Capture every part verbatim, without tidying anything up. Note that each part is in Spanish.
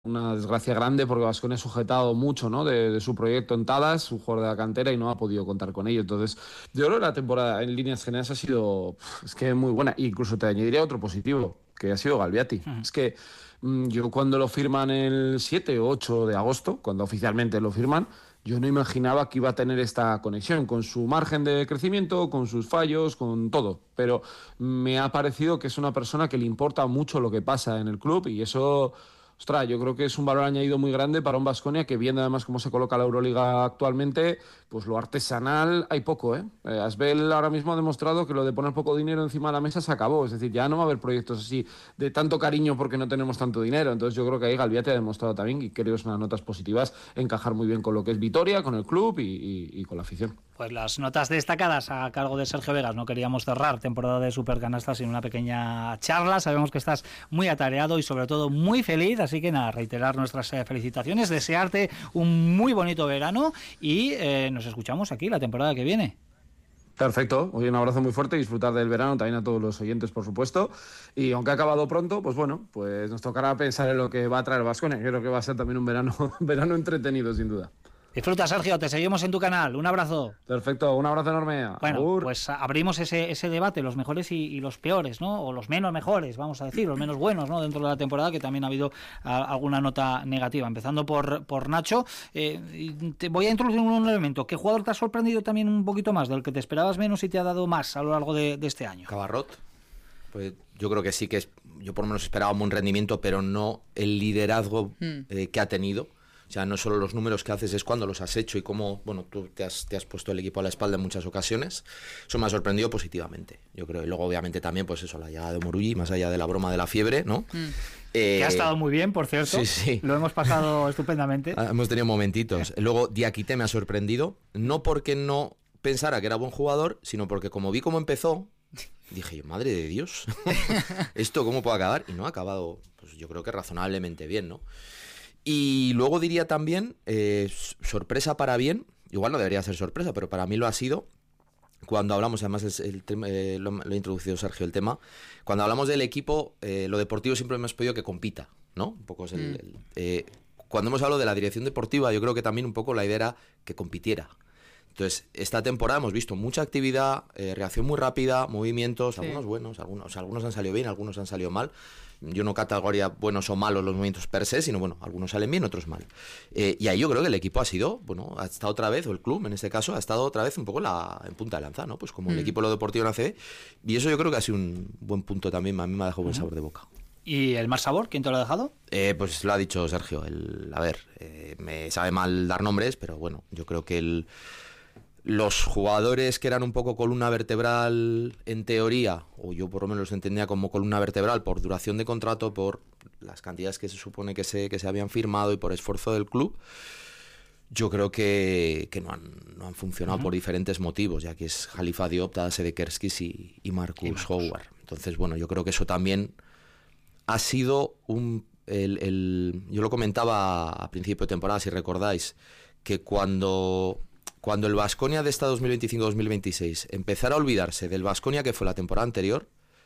una desgracia grande porque Baskonia ha sujetado mucho, ¿no? de, de su proyecto en Tadas, un jugador de la cantera, y no ha podido contar con ello. Entonces, yo creo que la temporada en líneas generales ha sido, pf, es que muy buena. E incluso te añadiría otro positivo, que ha sido Galviati. Ujú. Es que mm, yo cuando lo firman el siete o ocho de agosto, cuando oficialmente lo firman, yo no imaginaba que iba a tener esta conexión con su margen de crecimiento, con sus fallos, con todo. Pero me ha parecido que es una persona que le importa mucho lo que pasa en el club, y eso, ostras, yo creo que es un valor añadido muy grande para un Baskonia que, viendo además cómo se coloca la Euroliga actualmente, pues lo artesanal hay poco, ¿eh? Eh, Asbel ahora mismo ha demostrado que lo de poner poco dinero encima de la mesa se acabó. Es decir, ya no va a haber proyectos así de tanto cariño porque no tenemos tanto dinero. Entonces yo creo que ahí Galviate ha demostrado también, y creo que es unas notas positivas, encajar muy bien con lo que es Vitoria, con el club y, y, y con la afición. Pues las notas destacadas a cargo de Sergio Vegas. No queríamos cerrar temporada de Supercanasta sin una pequeña charla. Sabemos que estás muy atareado y sobre todo muy feliz, así que nada, reiterar nuestras eh, felicitaciones, desearte un muy bonito verano y eh, nos escuchamos aquí la temporada que viene. Perfecto, hoy un abrazo muy fuerte y disfrutar del verano también a todos los oyentes, por supuesto. Y aunque ha acabado pronto, pues bueno, pues nos tocará pensar en lo que va a traer Baskonia. Creo que va a ser también un verano, verano entretenido, sin duda. Disfruta, Sergio, te seguimos en tu canal. Un abrazo. Perfecto, un abrazo enorme. Bueno, Agur. pues abrimos ese, ese debate, los mejores y, y los peores, ¿no? O los menos mejores, vamos a decir, los menos buenos, ¿no? Dentro de la temporada, que también ha habido a, alguna nota negativa. Empezando por, por Nacho, eh, te voy a introducir un elemento. ¿Qué jugador te ha sorprendido también un poquito más, del que te esperabas menos y te ha dado más a lo largo de, de este año? Cabarrot. Pues yo creo que sí que es, yo por lo menos esperaba un buen rendimiento, pero no el liderazgo Mm. eh, que ha tenido. O sea, no solo los números que haces, es cuando los has hecho y cómo, bueno, tú te has, te has puesto el equipo a la espalda en muchas ocasiones. Eso me ha sorprendido positivamente, yo creo. Y luego, obviamente, también, pues eso, la llegada de Morulli, más allá de la broma de la fiebre, ¿no? Mm. Eh, Que ha estado muy bien, por cierto. Sí, sí. Lo hemos pasado estupendamente. Ah, hemos tenido momentitos. Luego, Diakité me ha sorprendido, no porque no pensara que era buen jugador, sino porque como vi cómo empezó, dije yo, madre de Dios, ¿esto cómo puede acabar? Y no ha acabado, pues yo creo que razonablemente bien, ¿no? Y luego diría también, eh, sorpresa para bien, igual no debería ser sorpresa, pero para mí lo ha sido, cuando hablamos, además es el tema, eh, lo, lo ha introducido Sergio el tema, cuando hablamos del equipo, eh, lo deportivo siempre hemos pedido que compita, ¿no? Un poco es el... Mm. el eh, cuando hemos hablado de la dirección deportiva, yo creo que también un poco la idea era que compitiera. Entonces, esta temporada hemos visto mucha actividad, eh, reacción muy rápida, movimientos, Sí. algunos buenos, algunos, o sea, algunos han salido bien, algunos han salido mal. Yo no categoría buenos o malos los movimientos per se, sino bueno, algunos salen bien, otros mal. Eh, y ahí yo creo que el equipo ha sido, bueno, ha estado otra vez, o el club en este caso, ha estado otra vez un poco la, en punta de lanza, ¿no? Pues como Mm. el equipo de lo deportivo en A C B. Y eso yo creo que ha sido un buen punto también, a mí me ha dejado buen sabor de boca. ¿Y el más sabor? ¿Quién te lo ha dejado? Eh, pues lo ha dicho Sergio, el, a ver, eh, me sabe mal dar nombres, pero bueno, yo creo que el... Los jugadores que eran un poco columna vertebral en teoría, o yo por lo menos los entendía como columna vertebral por duración de contrato, por las cantidades que se supone que se, que se habían firmado y por esfuerzo del club, yo creo que, que no, han, no han funcionado Uh-huh. por diferentes motivos, ya que es Khalifa Diop, Tadas Sedekerskis y, y Marcus, Y Marcus. Howard. Entonces, bueno, yo creo que eso también ha sido un... El, el, yo lo comentaba a principio de temporada, si recordáis, que cuando... Cuando el Baskonia de esta dos mil veinticinco dos mil veintiséis empezara a olvidarse del Baskonia que fue la temporada anterior,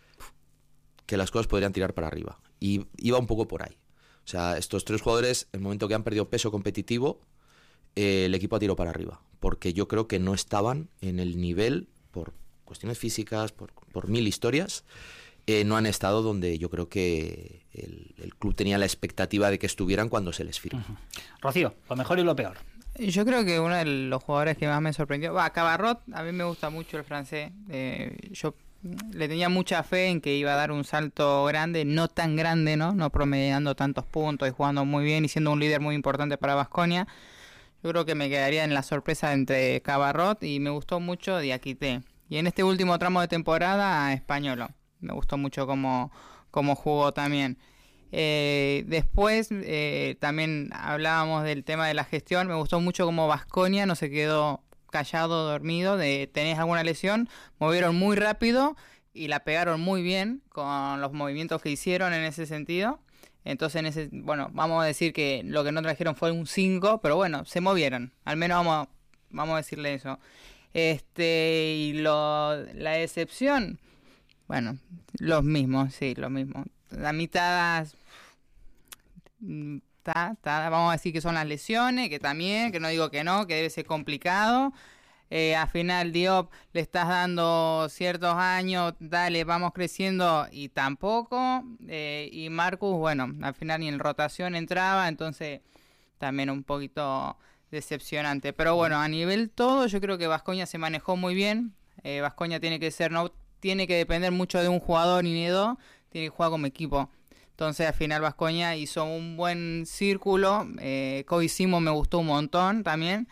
que las cosas podrían tirar para arriba. Y iba un poco por ahí. O sea, estos tres jugadores, en el momento que han perdido peso competitivo, eh, el equipo ha tirado para arriba. Porque yo creo que no estaban en el nivel, por cuestiones físicas, por, por mil historias, eh, no han estado donde yo creo que el, el club tenía la expectativa de que estuvieran cuando se les firma. Uh-huh. Rocío, lo mejor y lo peor. Yo creo que uno de los jugadores que más me sorprendió, va, Cabarrot, a mí me gusta mucho el francés. Eh, yo le tenía mucha fe en que iba a dar un salto grande, no tan grande, ¿no? No promediando tantos puntos y jugando muy bien y siendo un líder muy importante para Baskonia. Yo creo que me quedaría en la sorpresa entre Cabarrot y me gustó mucho Diakité. Y en este último tramo de temporada, Españolo. Me gustó mucho cómo, cómo jugó también. Eh, después eh, también hablábamos del tema de la gestión. Me gustó mucho cómo Baskonia no se quedó callado, dormido, de tenés alguna lesión, movieron muy rápido y la pegaron muy bien con los movimientos que hicieron en ese sentido. Entonces, en ese, bueno, vamos a decir que lo que no trajeron fue un cinco, pero bueno, se movieron. Al menos vamos, vamos a decirle eso. Este, y lo, la excepción, bueno, los mismos, sí, los mismos. La mitad está, está, vamos a decir que son las lesiones, que también, que no digo que no, que debe ser complicado. Eh, al final Diop le estás dando ciertos años, dale, vamos creciendo y tampoco. Eh, y Marcus, bueno, al final ni en rotación entraba, entonces también un poquito decepcionante. Pero bueno, a nivel todo, yo creo que Baskonia se manejó muy bien. Eh, Baskonia tiene que ser, no tiene que depender mucho de un jugador ni de dos, tiene que jugar como equipo. Entonces al final Baskonia hizo un buen círculo. eh, Kobe Simon me gustó un montón también.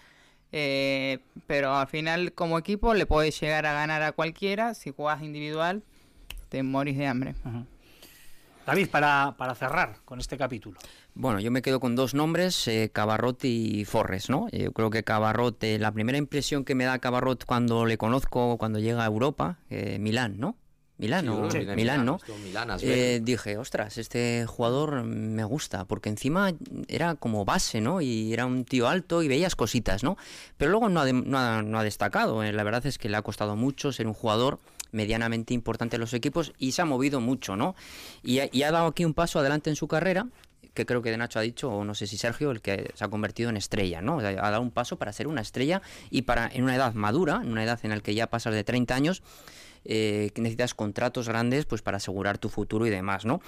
Eh, pero al final como equipo le podés llegar a ganar a cualquiera. Si jugás individual te morís de hambre. Uh-huh. David, para, para cerrar con este capítulo. Bueno, yo me quedo con dos nombres, eh, Cabarrot y Forres, ¿no? Yo creo que Cabarrot, eh, la primera impresión que me da Cabarrot cuando le conozco, cuando llega a Europa, eh, Milán, ¿no? Milán, ¿no? Sí, Milán, Milán, ¿no? Milán, eh, dije, ostras, este jugador me gusta, porque encima era como base, ¿no? Y era un tío alto y veías cositas, ¿no? Pero luego no ha, de, no ha, no ha destacado, eh. La verdad es que le ha costado mucho ser un jugador medianamente importante en los equipos y se ha movido mucho, ¿no? Y, y ha dado aquí un paso adelante en su carrera, que creo que de Nacho ha dicho, o no sé si Sergio, el que se ha convertido en estrella, ¿no? Ha dado un paso para ser una estrella y para en una edad madura, en una edad en la que ya pasas de treinta años, Eh, que necesitas contratos grandes pues para asegurar tu futuro y demás, ¿no?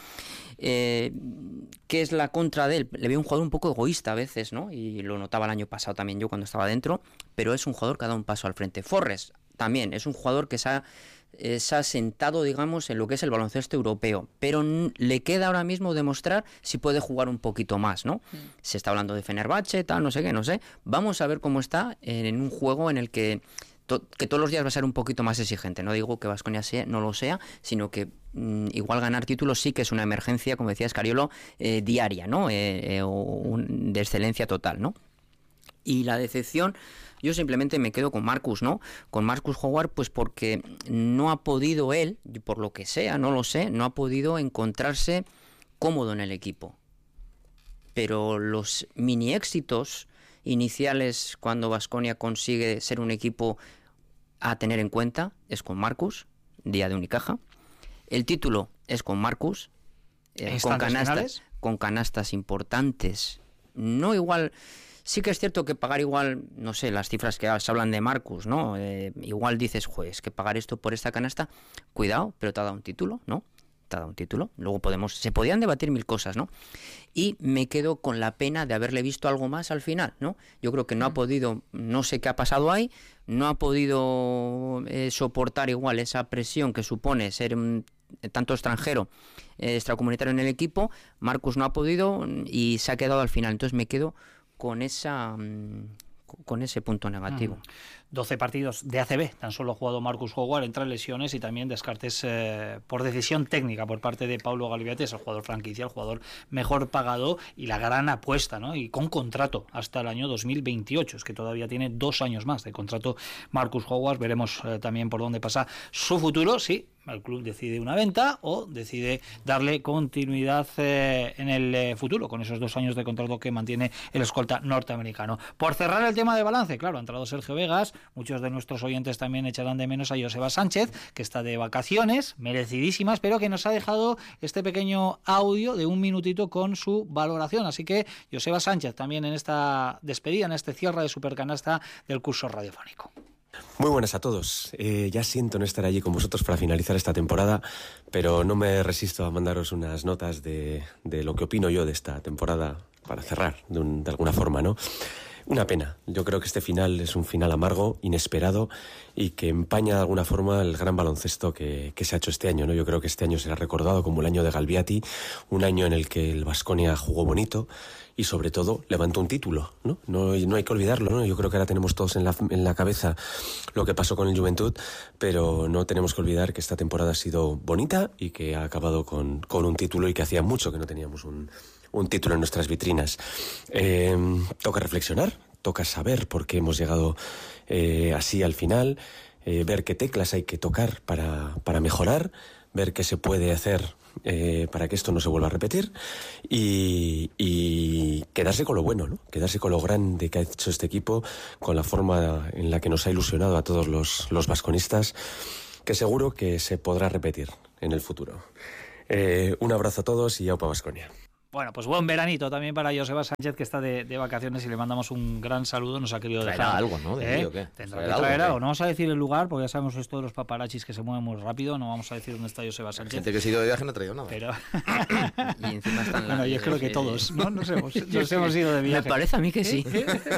Eh, ¿Qué es la contra de él? Le veo un jugador un poco egoísta a veces, ¿no? Y lo notaba el año pasado también yo cuando estaba dentro, pero es un jugador que ha dado un paso al frente. Forres también es un jugador que se ha, eh, se ha sentado, digamos, en lo que es el baloncesto europeo, pero n- le queda ahora mismo demostrar si puede jugar un poquito más, ¿no? Mm. Se está hablando de Fenerbahce, tal, no sé qué, no sé. Vamos a ver cómo está en, en un juego en el que que todos los días va a ser un poquito más exigente. No digo que Baskonia sea, no lo sea, sino que mmm, igual ganar títulos sí que es una emergencia, como decía Escariolo, eh, diaria, ¿no? Eh, eh, o un, de excelencia total, ¿no? Y la decepción, yo simplemente me quedo con Marcus, ¿no? Con Marcus Howard, pues porque no ha podido él, por lo que sea, no lo sé, no ha podido encontrarse cómodo en el equipo. Pero los mini éxitos iniciales cuando Baskonia consigue ser un equipo a tener en cuenta es con Marcus, día de Unicaja. El título es con Marcus, eh, con canastas, con canastas importantes. No igual, sí que es cierto que pagar igual, no sé, las cifras que se hablan de Marcus, ¿no? Eh, igual dices, pues que pagar esto por esta canasta, cuidado, pero te ha dado un título, ¿no? Te ha dado un título. Luego podemos, se podían debatir mil cosas, ¿no? Y me quedo con la pena de haberle visto algo más al final, ¿no? Yo creo que no ha podido, no sé qué ha pasado ahí, no ha podido eh, soportar igual esa presión que supone ser un tanto extranjero, eh, extracomunitario en el equipo. Marcus no ha podido y se ha quedado al final. Entonces me quedo con esa con ese punto negativo. doce partidos de A C B, tan solo ha jugado Marcus Howard, entre lesiones y también descartes eh, por decisión técnica por parte de Paulo Galibiates, el jugador franquicia, el jugador mejor pagado y la gran apuesta, ¿no? Y con contrato hasta el año dos mil veintiocho, es que todavía tiene dos años más de contrato Marcus Howard. Veremos eh, también por dónde pasa su futuro, sí, el club decide una venta o decide darle continuidad eh, en el eh, futuro con esos dos años de contrato que mantiene el escolta norteamericano. Por cerrar el tema de balance, claro, ha entrado Sergio Vegas, muchos de nuestros oyentes también echarán de menos a Joseba Sánchez, que está de vacaciones, merecidísimas, pero que nos ha dejado este pequeño audio de un minutito con su valoración. Así que Joseba Sánchez también en esta despedida, en este cierre de Supercanasta del curso radiofónico. Muy buenas a todos. Eh, ya siento no estar allí con vosotros para finalizar esta temporada, pero no me resisto a mandaros unas notas de, de lo que opino yo de esta temporada para cerrar de, un, de alguna forma, ¿no? Una pena. Yo creo que este final es un final amargo, inesperado y que empaña de alguna forma el gran baloncesto que, que se ha hecho este año, ¿no? Yo creo que este año será recordado como el año de Galbiati, un año en el que el Baskonia jugó bonito y sobre todo levantó un título, ¿no? No, no hay que olvidarlo, ¿no? Yo creo que ahora tenemos todos en la, en la cabeza lo que pasó con el Juventud, pero no tenemos que olvidar que esta temporada ha sido bonita y que ha acabado con, con un título y que hacía mucho que no teníamos un... un título en nuestras vitrinas. Eh, toca reflexionar, toca saber por qué hemos llegado eh, así al final, eh, ver qué teclas hay que tocar para, para mejorar, ver qué se puede hacer eh, para que esto no se vuelva a repetir y, y quedarse con lo bueno, ¿no? Quedarse con lo grande que ha hecho este equipo, con la forma en la que nos ha ilusionado a todos los, los baskonistas, que seguro que se podrá repetir en el futuro. Eh, un abrazo a todos y aupa Baskonia. Bueno, pues buen veranito también para Joseba Sánchez, que está de, de vacaciones, y le mandamos un gran saludo. Nos ha querido Traerá dejar algo, ¿no? De ¿eh? ahí, ¿o qué? Tendrá que ¿Traerá traer algo, algo. No vamos a decir el lugar, porque ya sabemos esto de los paparachis que se mueven muy rápido. No vamos a decir dónde está Joseba Sánchez. Gente que se ha ido de viaje no ha traído nada. Pero... y encima están Bueno, yo creo que todos, ¿no? Nos hemos, nos hemos ido de viaje. Me parece a mí que sí.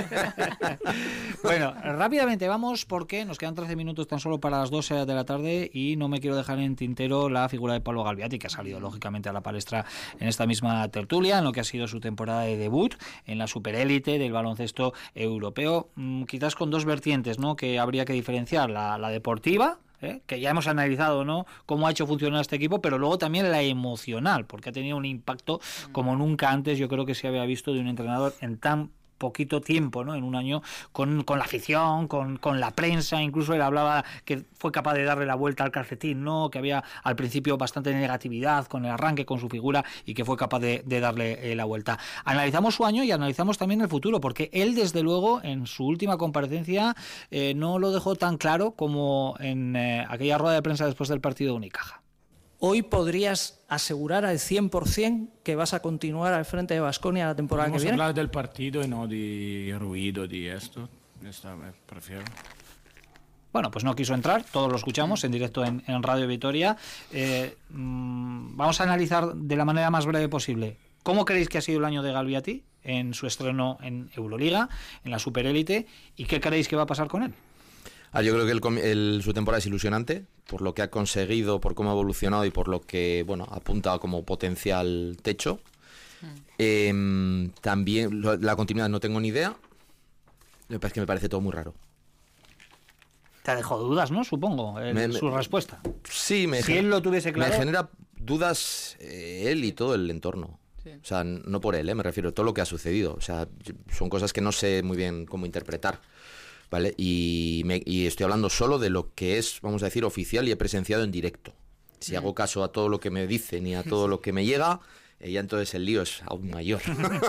Bueno, rápidamente vamos, porque nos quedan trece minutos tan solo para las doce de la tarde y no me quiero dejar en tintero la figura de Pablo Galbiati, que ha salido lógicamente a la palestra en esta misma tertulia, en lo que ha sido su temporada de debut en la superélite del baloncesto europeo, mmm, quizás con dos vertientes, ¿no?, que habría que diferenciar: la, la deportiva, ¿eh?, que ya hemos analizado, ¿no?, cómo ha hecho funcionar este equipo, pero luego también la emocional, porque ha tenido un impacto como nunca antes yo creo que se había visto de un entrenador en tan poquito tiempo, ¿no?, en un año, con, con la afición, con, con la prensa. Incluso él hablaba que fue capaz de darle la vuelta al calcetín, ¿no?, que había al principio bastante negatividad con el arranque, con su figura, y que fue capaz de, de darle eh, la vuelta. Analizamos su año y analizamos también el futuro, porque él, desde luego, en su última comparecencia eh, no lo dejó tan claro como en eh, aquella rueda de prensa después del partido de Unicaja. ¿Hoy podrías asegurar al cien por ciento que vas a continuar al frente de Baskonia la temporada Podemos que viene? hablar del partido y no de ruido, de esto. Esta me prefiero. Bueno, pues no quiso entrar, todos lo escuchamos en directo en, en Radio Vitoria. Eh, mmm, vamos a analizar de la manera más breve posible cómo creéis que ha sido el año de Galbiati en su estreno en Euroliga, en la superélite, y qué creéis que va a pasar con él. Ah, yo creo que el, el, su temporada es ilusionante por lo que ha conseguido, por cómo ha evolucionado y por lo que, bueno, apunta como potencial techo. Mm. Eh, también lo, la continuidad no tengo ni idea. Es que me parece todo muy raro. Te ha dejado dudas, ¿no? Supongo, el, me, su me, respuesta. Sí, me si él lo tuviese claro. Me genera dudas eh, él y todo el entorno. Sí. O sea, no por él, eh, me refiero a todo lo que ha sucedido. O sea, son cosas que no sé muy bien cómo interpretar. ¿Vale? Y, me, y estoy hablando solo de lo que es, vamos a decir, oficial y he presenciado en directo. Si mm. hago caso a todo lo que me dicen y a todo lo que me llega, eh, ya entonces el lío es aún mayor.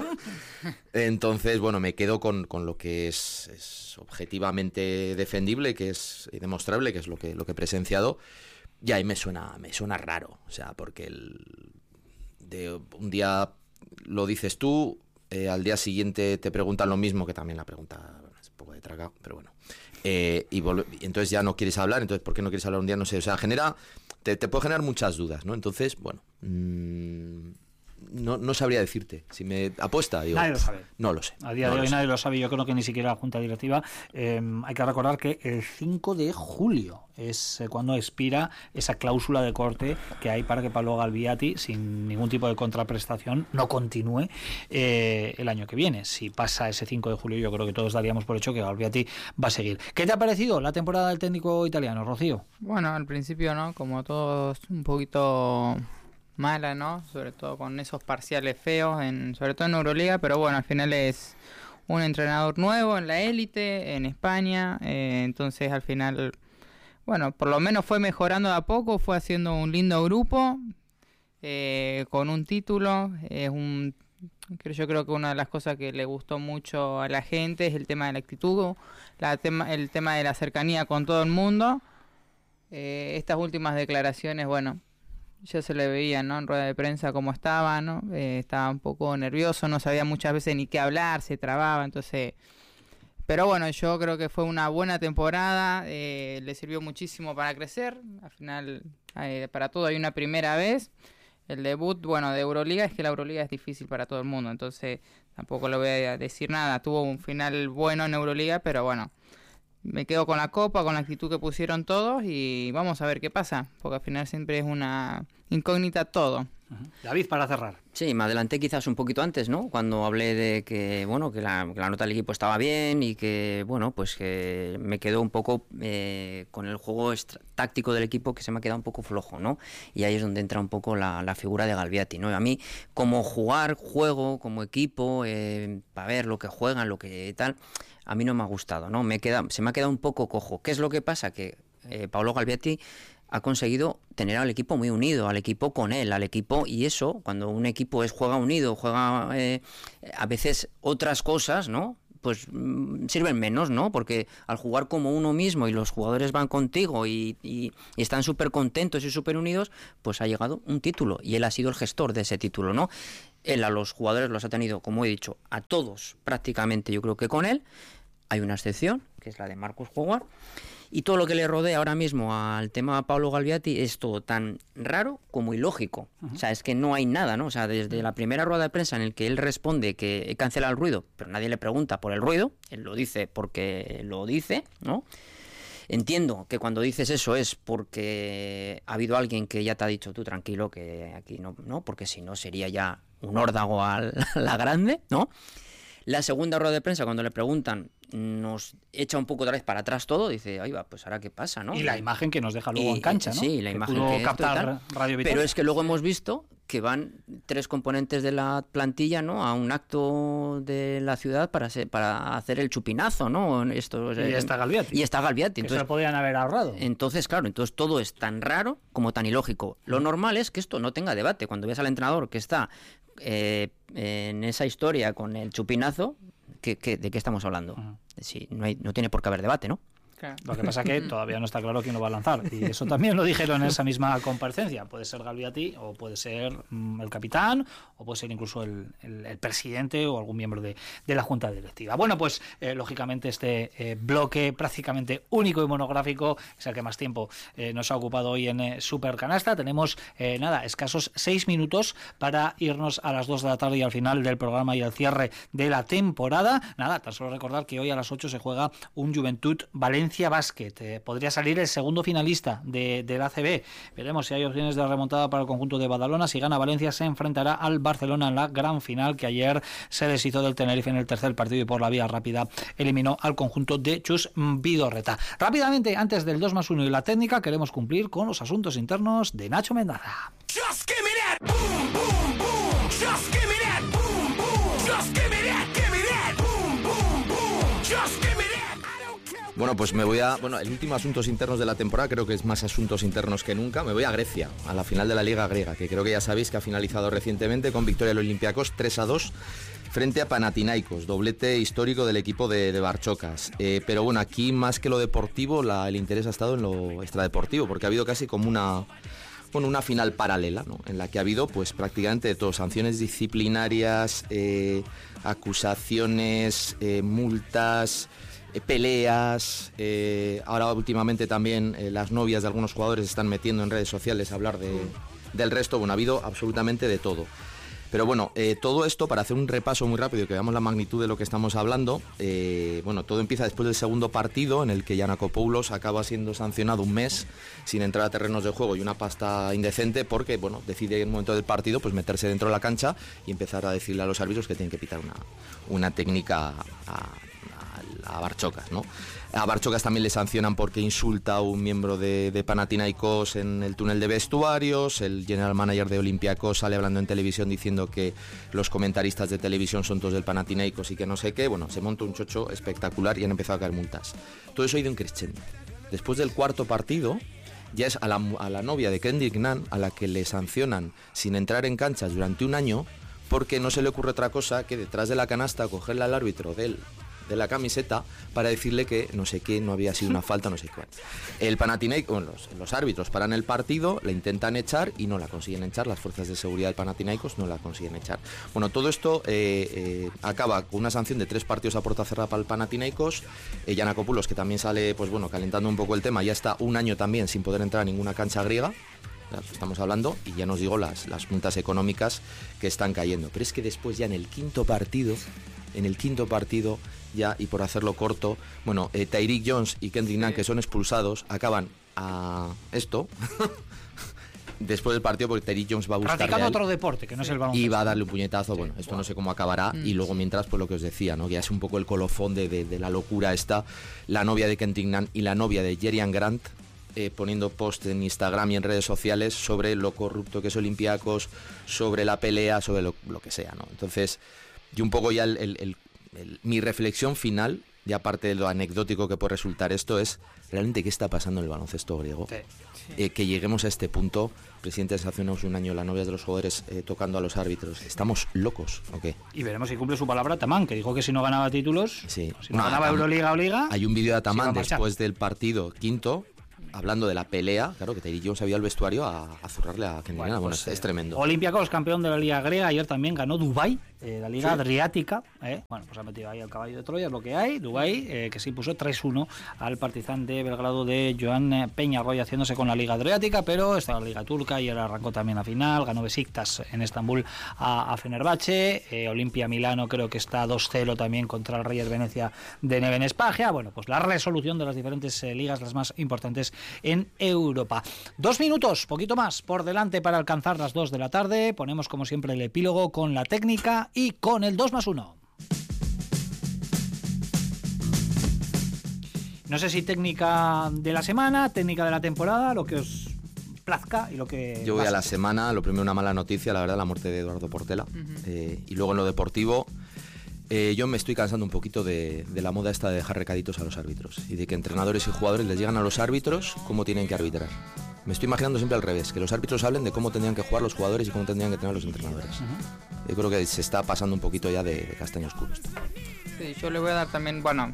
Entonces, bueno, me quedo con, con lo que es, es objetivamente defendible, que es demostrable, que es lo que, lo que he presenciado. Y ahí me suena, me suena raro. O sea, porque el, de un día lo dices tú, eh, al día siguiente te preguntan lo mismo, que también la pregunta... poco de traga, pero bueno. Eh, y, y entonces ya no quieres hablar, entonces ¿por qué no quieres hablar un día? No sé, o sea, genera, te, te puede generar muchas dudas, ¿no? Entonces, bueno, mmm, no, no sabría decirte. Si me apuesta, digo, nadie lo sabe. No lo sé. A día no de hoy lo nadie lo sabe, yo creo que ni siquiera la Junta Directiva. Eh, hay que recordar que el cinco de julio es eh, cuando expira esa cláusula de corte que hay para que Pablo Galbiati, sin ningún tipo de contraprestación, no continúe eh, el año que viene. Si pasa ese cinco de julio, yo creo que todos daríamos por hecho que Galbiati va a seguir. ¿Qué te ha parecido la temporada del técnico italiano, Rocío? Bueno, al principio, ¿no? Como todos, un poquito mala, ¿no? Sobre todo con esos parciales feos, en, sobre todo en Euroliga, pero bueno, al final es un entrenador nuevo en la élite, en España, eh, entonces al final, bueno, por lo menos fue mejorando de a poco, fue haciendo un lindo grupo, eh, con un título, es un... Yo creo que una de las cosas que le gustó mucho a la gente es el tema de la actitud, la tema, el tema de la cercanía con todo el mundo. Eh, estas últimas declaraciones, bueno, ya se le veía, ¿no?, en rueda de prensa cómo estaba, ¿no? Eh, estaba un poco nervioso, no sabía muchas veces ni qué hablar, se trababa, entonces... Pero bueno, yo creo que fue una buena temporada, eh, le sirvió muchísimo para crecer, al final eh, para todo hay una primera vez. El debut, bueno, de Euroliga es que la Euroliga es difícil para todo el mundo, entonces tampoco le voy a decir nada. Tuvo un final bueno en Euroliga, pero bueno, me quedo con la copa, con la actitud que pusieron todos y vamos a ver qué pasa, porque al final siempre es una incógnita todo. David, para cerrar. Sí, me adelanté quizás un poquito antes, ¿no? Cuando hablé de que, bueno, que la, que la nota del equipo estaba bien y que, bueno, pues que me quedó un poco eh, con el juego táctico del equipo, que se me ha quedado un poco flojo, ¿no? Y ahí es donde entra un poco la, la figura de Galbiati, ¿no? A mí, como jugar, juego, como equipo, eh, para ver lo que juegan, lo que tal, a mí no me ha gustado, ¿no? Me queda, se me ha quedado un poco cojo. ¿Qué es lo que pasa? Que eh, Pablo Galbiati ha conseguido tener al equipo muy unido, al equipo con él, al equipo, y eso, cuando un equipo es juega unido, juega eh, a veces otras cosas, ¿no? pues sirven menos, ¿no? Porque al jugar como uno mismo y los jugadores van contigo y, y, y están súper contentos y súper unidos, pues ha llegado un título y él ha sido el gestor de ese título, ¿no? Él a los jugadores los ha tenido, como he dicho, a todos prácticamente, yo creo que con él. Hay una excepción, que es la de Marcus Howard. Y todo lo que le rodea ahora mismo al tema de Paolo Galbiati es todo tan raro como ilógico. Uh-huh. O sea, es que no hay nada, ¿no? O sea, desde la primera rueda de prensa en el que él responde que cancela el ruido, pero nadie le pregunta por el ruido, él lo dice porque lo dice, ¿no? Entiendo que cuando dices eso es porque ha habido alguien que ya te ha dicho tú tranquilo que aquí no, no, porque si no sería ya un órdago a la grande, ¿no? La segunda rueda de prensa, cuando le preguntan, nos echa un poco otra vez para atrás todo, dice, ahí va, pues ahora qué pasa, ¿no? Y la imagen que nos deja luego y, en cancha, ¿no? Sí, la que imagen pudo que captar Radio Vitoria. Pero es que luego hemos visto que van tres componentes de la plantilla, ¿no? A un acto de la ciudad para ser, para hacer el chupinazo, ¿no? Esto, y está Galbiati. Y está Galbiati. Que entonces, se lo podían haber ahorrado. Entonces, claro, entonces todo es tan raro como tan ilógico. Lo normal es que esto no tenga debate. Cuando ves al entrenador que está eh, en esa historia con el chupinazo, ¿qué, qué, ¿de qué estamos hablando? Uh-huh. Sí, no, hay, no tiene por qué haber debate, ¿no? Claro. Lo que pasa es que todavía no está claro quién lo va a lanzar. Y eso también lo dijeron en esa misma comparecencia. Puede ser Galbiati, o puede ser mm, el capitán, o puede ser incluso el, el, el presidente o algún miembro de, de la junta directiva. Bueno, pues eh, lógicamente este eh, bloque prácticamente único y monográfico es el que más tiempo eh, nos ha ocupado hoy en eh, Supercanasta. Tenemos, eh, nada, escasos seis minutos para irnos a las dos de la tarde y al final del programa y al cierre de la temporada. Nada, tan solo recordar que hoy a las ocho se juega un Juventud Valencia Basket. Eh, podría salir el segundo finalista de, del A C B. Veremos si hay opciones de remontada para el conjunto de Badalona. Si gana Valencia, se enfrentará al Barcelona en la gran final, que ayer se deshizo del Tenerife en el tercer partido y por la vía rápida eliminó al conjunto de Chus Vidorreta. Rápidamente, antes del dos más uno y la técnica, queremos cumplir con los asuntos internos de Nacho Mendaza. Just give me that boom, boom, boom. Just give me that boom, boom. Just give me that, give me that boom, boom, boom. Just give me that. Bueno, pues me voy a... Bueno, el último asuntos internos de la temporada creo que es más asuntos internos que nunca. Me voy a Grecia, a la final de la Liga Griega, que creo que ya sabéis que ha finalizado recientemente con victoria del Olympiacos tres a dos frente a Panathinaikos, doblete histórico del equipo de, de Barchocas. Eh, pero bueno, aquí más que lo deportivo, la, el interés ha estado en lo extradeportivo, porque ha habido casi como una... Bueno, una final paralela, ¿no? En la que ha habido pues prácticamente de todo, sanciones disciplinarias, eh, acusaciones, eh, multas... peleas, eh, ahora últimamente también eh, las novias de algunos jugadores se están metiendo en redes sociales a hablar de, del resto. Bueno, ha habido absolutamente de todo. Pero bueno, eh, todo esto, para hacer un repaso muy rápido y que veamos la magnitud de lo que estamos hablando, eh, bueno, todo empieza después del segundo partido en el que Giannakopoulos acaba siendo sancionado un mes sin entrar a terrenos de juego y una pasta indecente porque, bueno, decide en un momento del partido pues meterse dentro de la cancha y empezar a decirle a los árbitros que tienen que pitar una, una técnica a, a Barchocas, ¿no? A Barchocas también le sancionan porque insulta a un miembro de, de Panathinaikos en el túnel de vestuarios. El general manager de Olympiacos sale hablando en televisión diciendo que los comentaristas de televisión son todos del Panathinaikos y que no sé qué. Bueno, se monta un chocho espectacular y han empezado a caer multas. Todo eso ha ido en crescendo. Después del cuarto partido, ya es a la, a la novia de Kendrick Nunn a la que le sancionan sin entrar en canchas durante un año porque no se le ocurre otra cosa que detrás de la canasta cogerle al árbitro de él de la camiseta para decirle que no sé qué, no había sido una falta, no sé qué. El Panathinaikos, bueno, los, los árbitros paran el partido, la intentan echar y no la consiguen echar, las fuerzas de seguridad del Panathinaikos no la consiguen echar. Bueno, todo esto eh, eh, acaba con una sanción de tres partidos a puerta cerrada para el Panathinaikos. eh, Giannakopoulos, que también sale, pues bueno, calentando un poco el tema, ya está un año también sin poder entrar a ninguna cancha griega. Estamos hablando, y ya nos digo las, las multas económicas que están cayendo. Pero es que después ya en el quinto partido, en el quinto partido, ya, y por hacerlo corto, bueno, eh, Tyreek Jones y Kendrick Nunn, que son expulsados, acaban a esto después del partido, porque Tyreek Jones va a buscar practicando otro deporte que no es el baloncesto y va a darle un puñetazo. Sí. Bueno, esto wow. No sé cómo acabará. Mm. Y luego mientras, pues lo que os decía, ¿no? Ya es un poco el colofón de, de, de la locura esta, la novia de Kendrick Nunn y la novia de Jerian Grant eh, poniendo post en Instagram y en redes sociales sobre lo corrupto que es Olympiacos, sobre la pelea, sobre lo, lo que sea, ¿no? Entonces, y un poco ya el, el, el, el, mi reflexión final y aparte de lo anecdótico que puede resultar esto, es realmente qué está pasando en el baloncesto griego. Sí. Eh, que lleguemos a este punto. Presidente, hace unos un año las novias de los jugadores eh, tocando a los árbitros. ¿Estamos locos o qué? Y veremos si cumple su palabra Atamán, que dijo que si no ganaba títulos, sí. si no, no ganaba Atamán, Euroliga o Liga... Hay un vídeo de Atamán después del partido quinto, hablando de la pelea, claro, que Terry Jones había al vestuario a, a zurrarle a Kenny Bueno, bueno pues, es, eh, es tremendo. Olympiacos, campeón de la Liga Griega, ayer también ganó Dubái, eh, la Liga sí. Adriática, eh. bueno, pues ha metido ahí el caballo de Troya, es lo que hay, Dubái, eh, que se impuso tres uno al Partizan de Belgrado de Joan Peñarroya, haciéndose con la Liga Adriática, pero está la Liga Turca, ayer arrancó también la final, ganó Besiktas en Estambul a, a Fenerbahce, eh, Olimpia Milano creo que está dos cero también contra el Reyes Venecia de Neven Espagia, bueno, pues la resolución de las diferentes eh, ligas, las más importantes en Europa. Dos minutos, poquito más por delante para alcanzar las dos de la tarde, ponemos como siempre el epílogo con la técnica y con el dos más uno. No sé si técnica de la semana, técnica de la temporada, lo que os plazca y lo que... Yo voy pase. A la semana, lo primero una mala noticia, la verdad, la muerte de Eduardo Portela. Uh-huh. eh, y luego en lo deportivo, eh, yo me estoy cansando un poquito de, de la moda esta de dejar recaditos a los árbitros y de que entrenadores y jugadores les llegan a los árbitros cómo tienen que arbitrar. Me estoy imaginando siempre al revés, que los árbitros hablen de cómo tendrían que jugar los jugadores y cómo tendrían que tener los entrenadores. Uh-huh. Yo creo que se está pasando un poquito ya de, de castaño oscuro esto. Sí, yo le voy a dar también, bueno,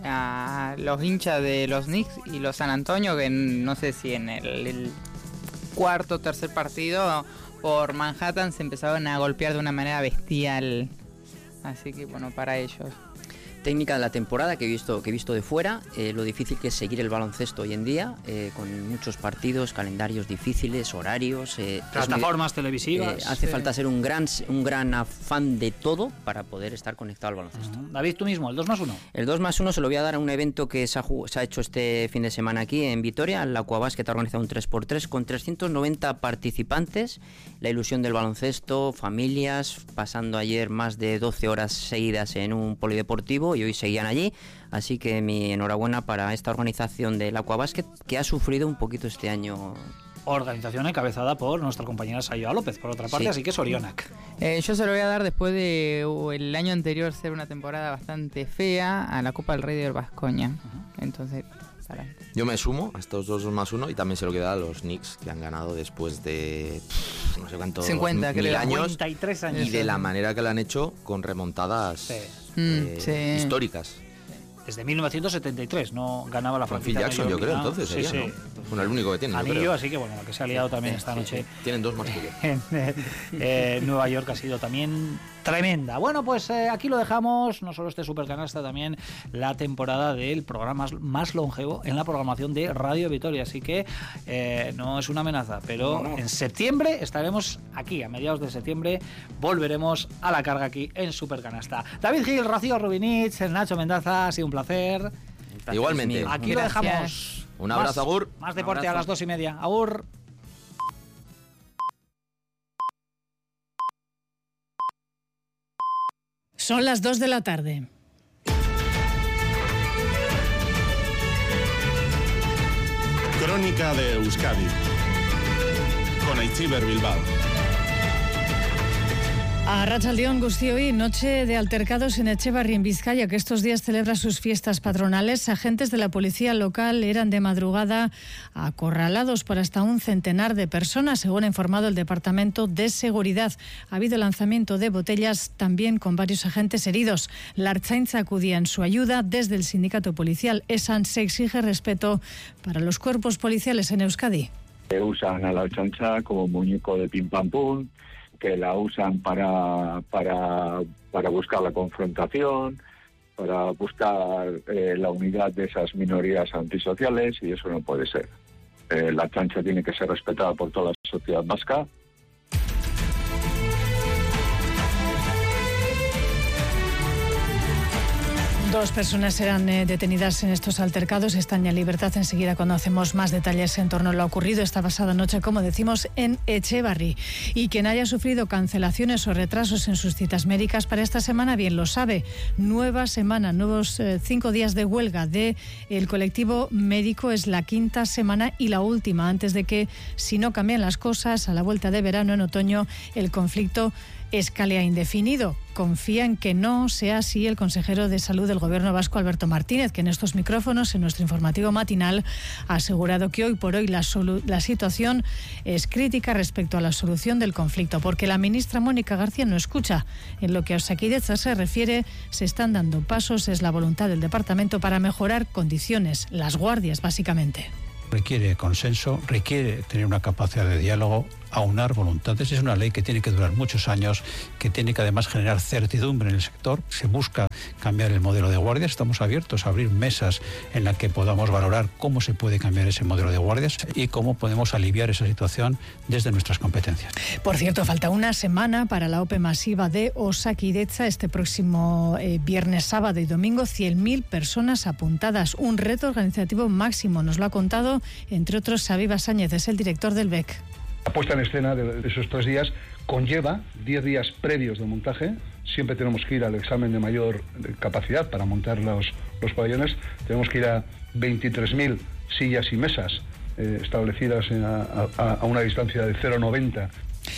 a los hinchas de los Knicks y los San Antonio, que no sé si en el, el cuarto o tercer partido por Manhattan se empezaron a golpear de una manera bestial. Así que bueno, para ellos. Técnica de la temporada que he visto que he visto de fuera, eh, lo difícil que es seguir el baloncesto hoy en día, eh, con muchos partidos, calendarios difíciles, horarios, eh, plataformas muy, televisivas. Eh, hace sí. falta ser un gran un gran afán de todo para poder estar conectado al baloncesto. Uh-huh. David, tú mismo, el dos más uno. El dos más uno se lo voy a dar a un evento que se ha, se ha hecho este fin de semana aquí en Vitoria. La Aquabasket ha organizado un tres por tres con trescientos noventa participantes. La ilusión del baloncesto, familias, pasando ayer más de doce horas seguidas en un polideportivo y hoy seguían allí, así que mi enhorabuena para esta organización del Aquabasket que ha sufrido un poquito este año. Organización encabezada por nuestra compañera Sayoa López, por otra parte, sí. Así que es Orionac. Eh, yo se lo voy a dar después de uh, el año anterior ser una temporada bastante fea a la Copa del Rey de Baskonia. Uh-huh. Entonces, para... Yo me sumo a estos dos más uno y también se lo queda a los Knicks, que han ganado después de pff, no sé cuántos cincuenta, mil creo. años, cincuenta y tres años y de la manera que lo han hecho con remontadas sí. eh, mm, sí. históricas. Desde mil novecientos setenta y tres no ganaba la franquicia. Phil Jackson, yo creo, entonces. Sí, sería, sí. ¿no? Bueno, el único que tiene. Anillo, así que bueno, la que se ha liado también esta sí, noche. Sí. Tienen dos más que yo. En eh, Nueva York ha sido también tremenda. Bueno, pues eh, aquí lo dejamos, no solo este Supercanasta, también la temporada del programa más longevo en la programación de Radio Vitoria. Así que eh, no es una amenaza, pero no, no. En septiembre estaremos aquí, a mediados de septiembre volveremos a la carga aquí en Supercanasta. David Gil, Rocío Rubinich, Nacho Mendaza, ha sido un placer. Igualmente. Aquí Gracias. Lo dejamos. Un abrazo, más, Agur. Más deporte a las dos y media. Agur. Son las dos de la tarde. Crónica de Euskadi con Aitziber Bilbao. A Arratsaldeon Guztioi, noche de altercados en Etxebarri, en Vizcaya, que estos días celebra sus fiestas patronales. Agentes de la policía local eran de madrugada acorralados por hasta un centenar de personas, según ha informado el Departamento de Seguridad. Ha habido lanzamiento de botellas también con varios agentes heridos. La Ertzaintza acudía en su ayuda desde el sindicato policial. ESAN se exige respeto para los cuerpos policiales en Euskadi. Usan a la Ertzaintza como muñeco de pim pam pum, que la usan para, para, para buscar la confrontación, para buscar eh, la unidad de esas minorías antisociales, y eso no puede ser. Eh, la Ertzaintza tiene que ser respetada por toda la sociedad vasca. Dos personas eran eh, detenidas en estos altercados, están ya en libertad. Enseguida conocemos más detalles en torno a lo ocurrido esta pasada noche, como decimos, en Etxebarri. Y quien haya sufrido cancelaciones o retrasos en sus citas médicas para esta semana, bien lo sabe. Nueva semana, nuevos eh, cinco días de huelga del colectivo médico. Es la quinta semana y la última, antes de que, si no cambian las cosas, a la vuelta de verano, en otoño, el conflicto escalea indefinido. Confía en que no sea así el consejero de Salud del Gobierno vasco, Alberto Martínez, que en estos micrófonos, en nuestro informativo matinal, ha asegurado que hoy por hoy la, la situación es crítica respecto a la solución del conflicto, porque la ministra Mónica García no escucha. En lo que a Osakidetza se refiere, se están dando pasos, es la voluntad del departamento para mejorar condiciones, las guardias básicamente. Requiere consenso, requiere tener una capacidad de diálogo, aunar voluntades. Es una ley que tiene que durar muchos años, que tiene que además generar certidumbre en el sector. Se busca cambiar el modelo de guardias. Estamos abiertos a abrir mesas en las que podamos valorar cómo se puede cambiar ese modelo de guardias y cómo podemos aliviar esa situación desde nuestras competencias. Por cierto, falta una semana para la OPE masiva de Osakidetza. Este próximo eh, viernes, sábado y domingo, cien mil personas apuntadas. Un reto organizativo máximo. Nos lo ha contado, entre otros, Xavi Basáñez, es el director del B E C. La puesta en escena de esos tres días conlleva diez días previos de montaje. Siempre tenemos que ir al examen de mayor capacidad para montar los, los pabellones. Tenemos que ir a veintitrés mil sillas y mesas eh, establecidas a, a, a una distancia de cero coma noventa.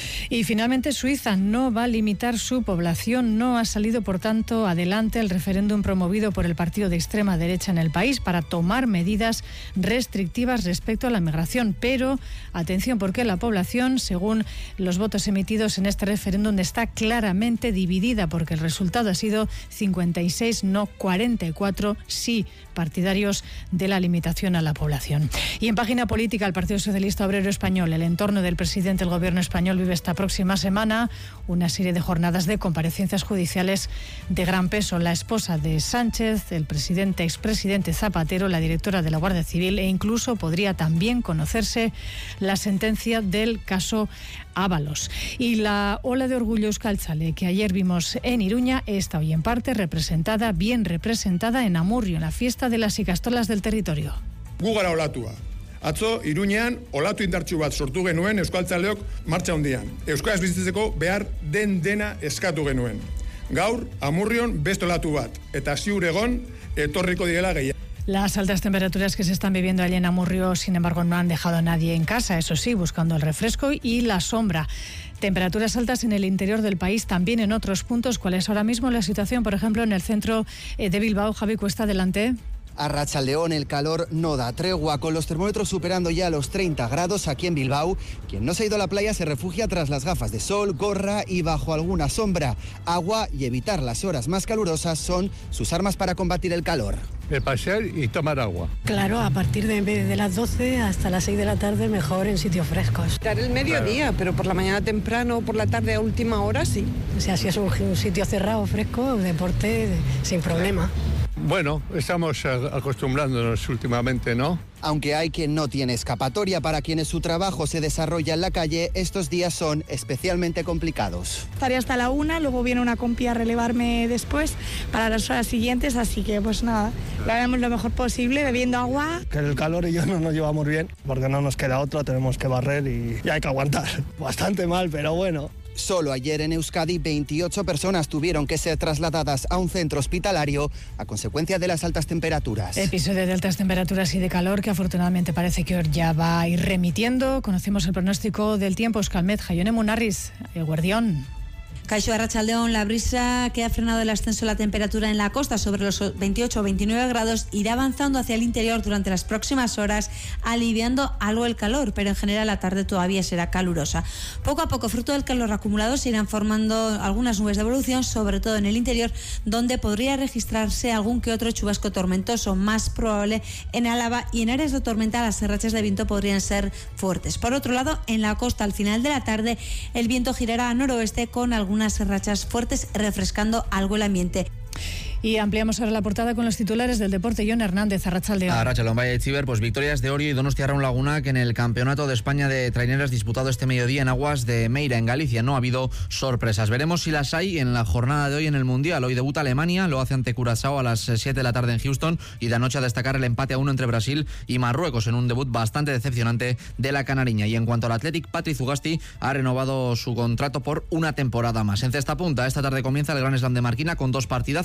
Y finalmente Suiza no va a limitar su población. No ha salido, por tanto, adelante el referéndum promovido por el partido de extrema derecha en el país para tomar medidas restrictivas respecto a la migración. Pero, atención, porque la población, según los votos emitidos en este referéndum, está claramente dividida, porque el resultado ha sido cincuenta y seis no, cuarenta y cuatro sí partidarios de la limitación a la población. Y en página política, el Partido Socialista Obrero Español, el entorno del presidente del Gobierno español, vive esta próxima semana una serie de jornadas de comparecencias judiciales de gran peso. La esposa de Sánchez, el presidente, expresidente Zapatero, la directora de la Guardia Civil, e incluso podría también conocerse la sentencia del caso Ábalos. Y la ola de orgullo euskaltzale que ayer vimos en Iruña está hoy en parte representada, bien representada en Amurrio, en la fiesta de las ikastolas del territorio. Gu gara olatua. Atzo, Iruñean, olatu indartsu bat sortu genuen euskaltzaleok martxa hundian. Euskaraz bizitzeko behar den dena eskatu genuen. Gaur, Amurrion beste olatu bat, eta ziur egon etorriko direla gehiago. Las altas temperaturas que se están viviendo allí en Amurrio, sin embargo, no han dejado a nadie en casa, eso sí, buscando el refresco y la sombra. Temperaturas altas en el interior del país, también en otros puntos. ¿Cuál es ahora mismo la situación, por ejemplo, en el centro de Bilbao? Javi Cuesta, adelante. A Rachaldeón el calor no da tregua, con los termómetros superando ya los treinta grados aquí en Bilbao. Quien no se ha ido a la playa se refugia tras las gafas de sol, gorra y bajo alguna sombra. Agua y evitar las horas más calurosas son sus armas para combatir el calor. El pasear y tomar agua. Claro, a partir de, de las doce hasta las seis de la tarde mejor en sitios frescos. Estar el mediodía, claro. Pero por la mañana temprano, por la tarde a última hora, sí. O sea, si es un, un sitio cerrado, fresco, deporte, de, sin problema. Bueno, estamos acostumbrándonos últimamente, ¿no? Aunque hay quien no tiene escapatoria, para quienes su trabajo se desarrolla en la calle, estos días son especialmente complicados. Estaré hasta la una, luego viene una compi a relevarme después para las horas siguientes, así que pues nada, lo haremos lo mejor posible, bebiendo agua. Que el calor y yo no nos llevamos bien, porque no nos queda otro, tenemos que barrer y, y hay que aguantar. Bastante mal, pero bueno. Solo ayer en Euskadi veintiocho personas tuvieron que ser trasladadas a un centro hospitalario a consecuencia de las altas temperaturas. Episodio de altas temperaturas y de calor que afortunadamente parece que ya va a ir remitiendo. Conocemos el pronóstico del tiempo. Euskalmet, Jaione Munarriz, Eguerdión. Caixo Arratsaldeón, la brisa que ha frenado el ascenso de la temperatura en la costa sobre los veintiocho o veintinueve grados irá avanzando hacia el interior durante las próximas horas, aliviando algo el calor, pero en general la tarde todavía será calurosa. Poco a poco, fruto del calor acumulado, se irán formando algunas nubes de evolución, sobre todo en el interior, donde podría registrarse algún que otro chubasco tormentoso, más probable en Álava, y en áreas de tormenta las rachas de viento podrían ser fuertes. Por otro lado, en la costa al final de la tarde el viento girará a noroeste con algunas unas rachas fuertes, refrescando algo el ambiente. Y ampliamos ahora la portada con los titulares del deporte. John Hernández, Arratsaldeón. Arratsaldeón, Valle de Chiver, pues victorias de Orio y Donostia Raun Laguna, que en el Campeonato de España de Traineras disputado este mediodía en aguas de Meira, en Galicia. No ha habido sorpresas. Veremos si las hay en la jornada de hoy en el Mundial. Hoy debuta Alemania, lo hace ante Curazao a las siete de la tarde en Houston, y de anoche a destacar el empate a uno entre Brasil y Marruecos en un debut bastante decepcionante de la canariña. Y en cuanto al Athletic, Patri Zugasti ha renovado su contrato por una temporada más. En cesta punta, esta tarde comienza el Gran Slam de Marquina con dos partidazos. Barandal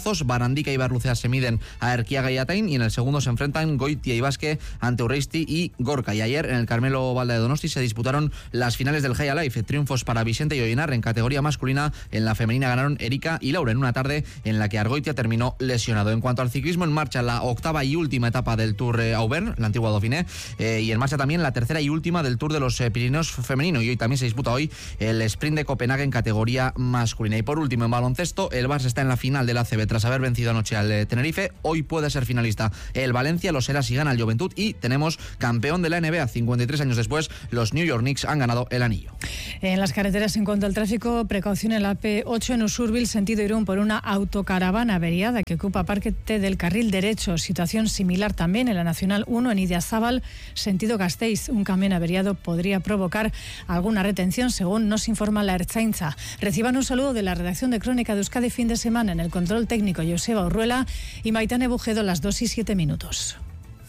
Arnandica y Barlucea se miden a Erquiaga y Atain, y en el segundo se enfrentan Goitia y Vázquez ante Urreisti y Gorka. Y ayer en el Carmelo Valde de Donosti se disputaron las finales del High Alive, triunfos para Vicente y Oinar en categoría masculina. En la femenina ganaron Erika y Laura en una tarde en la que Argoitia terminó lesionado. En cuanto al ciclismo, en marcha la octava y última etapa del Tour eh, Auberne, la antigua Dauphiné, eh, y en marcha también la tercera y última del Tour de los eh, Pirineos femenino, y hoy también se disputa hoy el sprint de Copenhague en categoría masculina. Y por último, en baloncesto, el Barça está en la final del A C B tras haber vencido anoche al eh, Tenerife. Hoy puede ser finalista el Valencia, lo será si gana el Juventud, y tenemos campeón de la N B A. cincuenta y tres años después, los New York Knicks han ganado el anillo. En las carreteras, en cuanto al tráfico, precaución en la A P ocho en Usurbil, sentido Irún, por una autocaravana averiada que ocupa parte del carril derecho. Situación similar también en la Nacional uno en Idiazábal, sentido Gasteiz. Un camión averiado podría provocar alguna retención, según nos informa la Ertzaintza. Reciban un saludo de la redacción de Crónica de Euskadi fin de semana. En el control técnico, Joseba Urruela y Maitane Bujedo, las dos y siete minutos.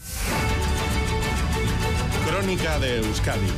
Crónica de Euskadi.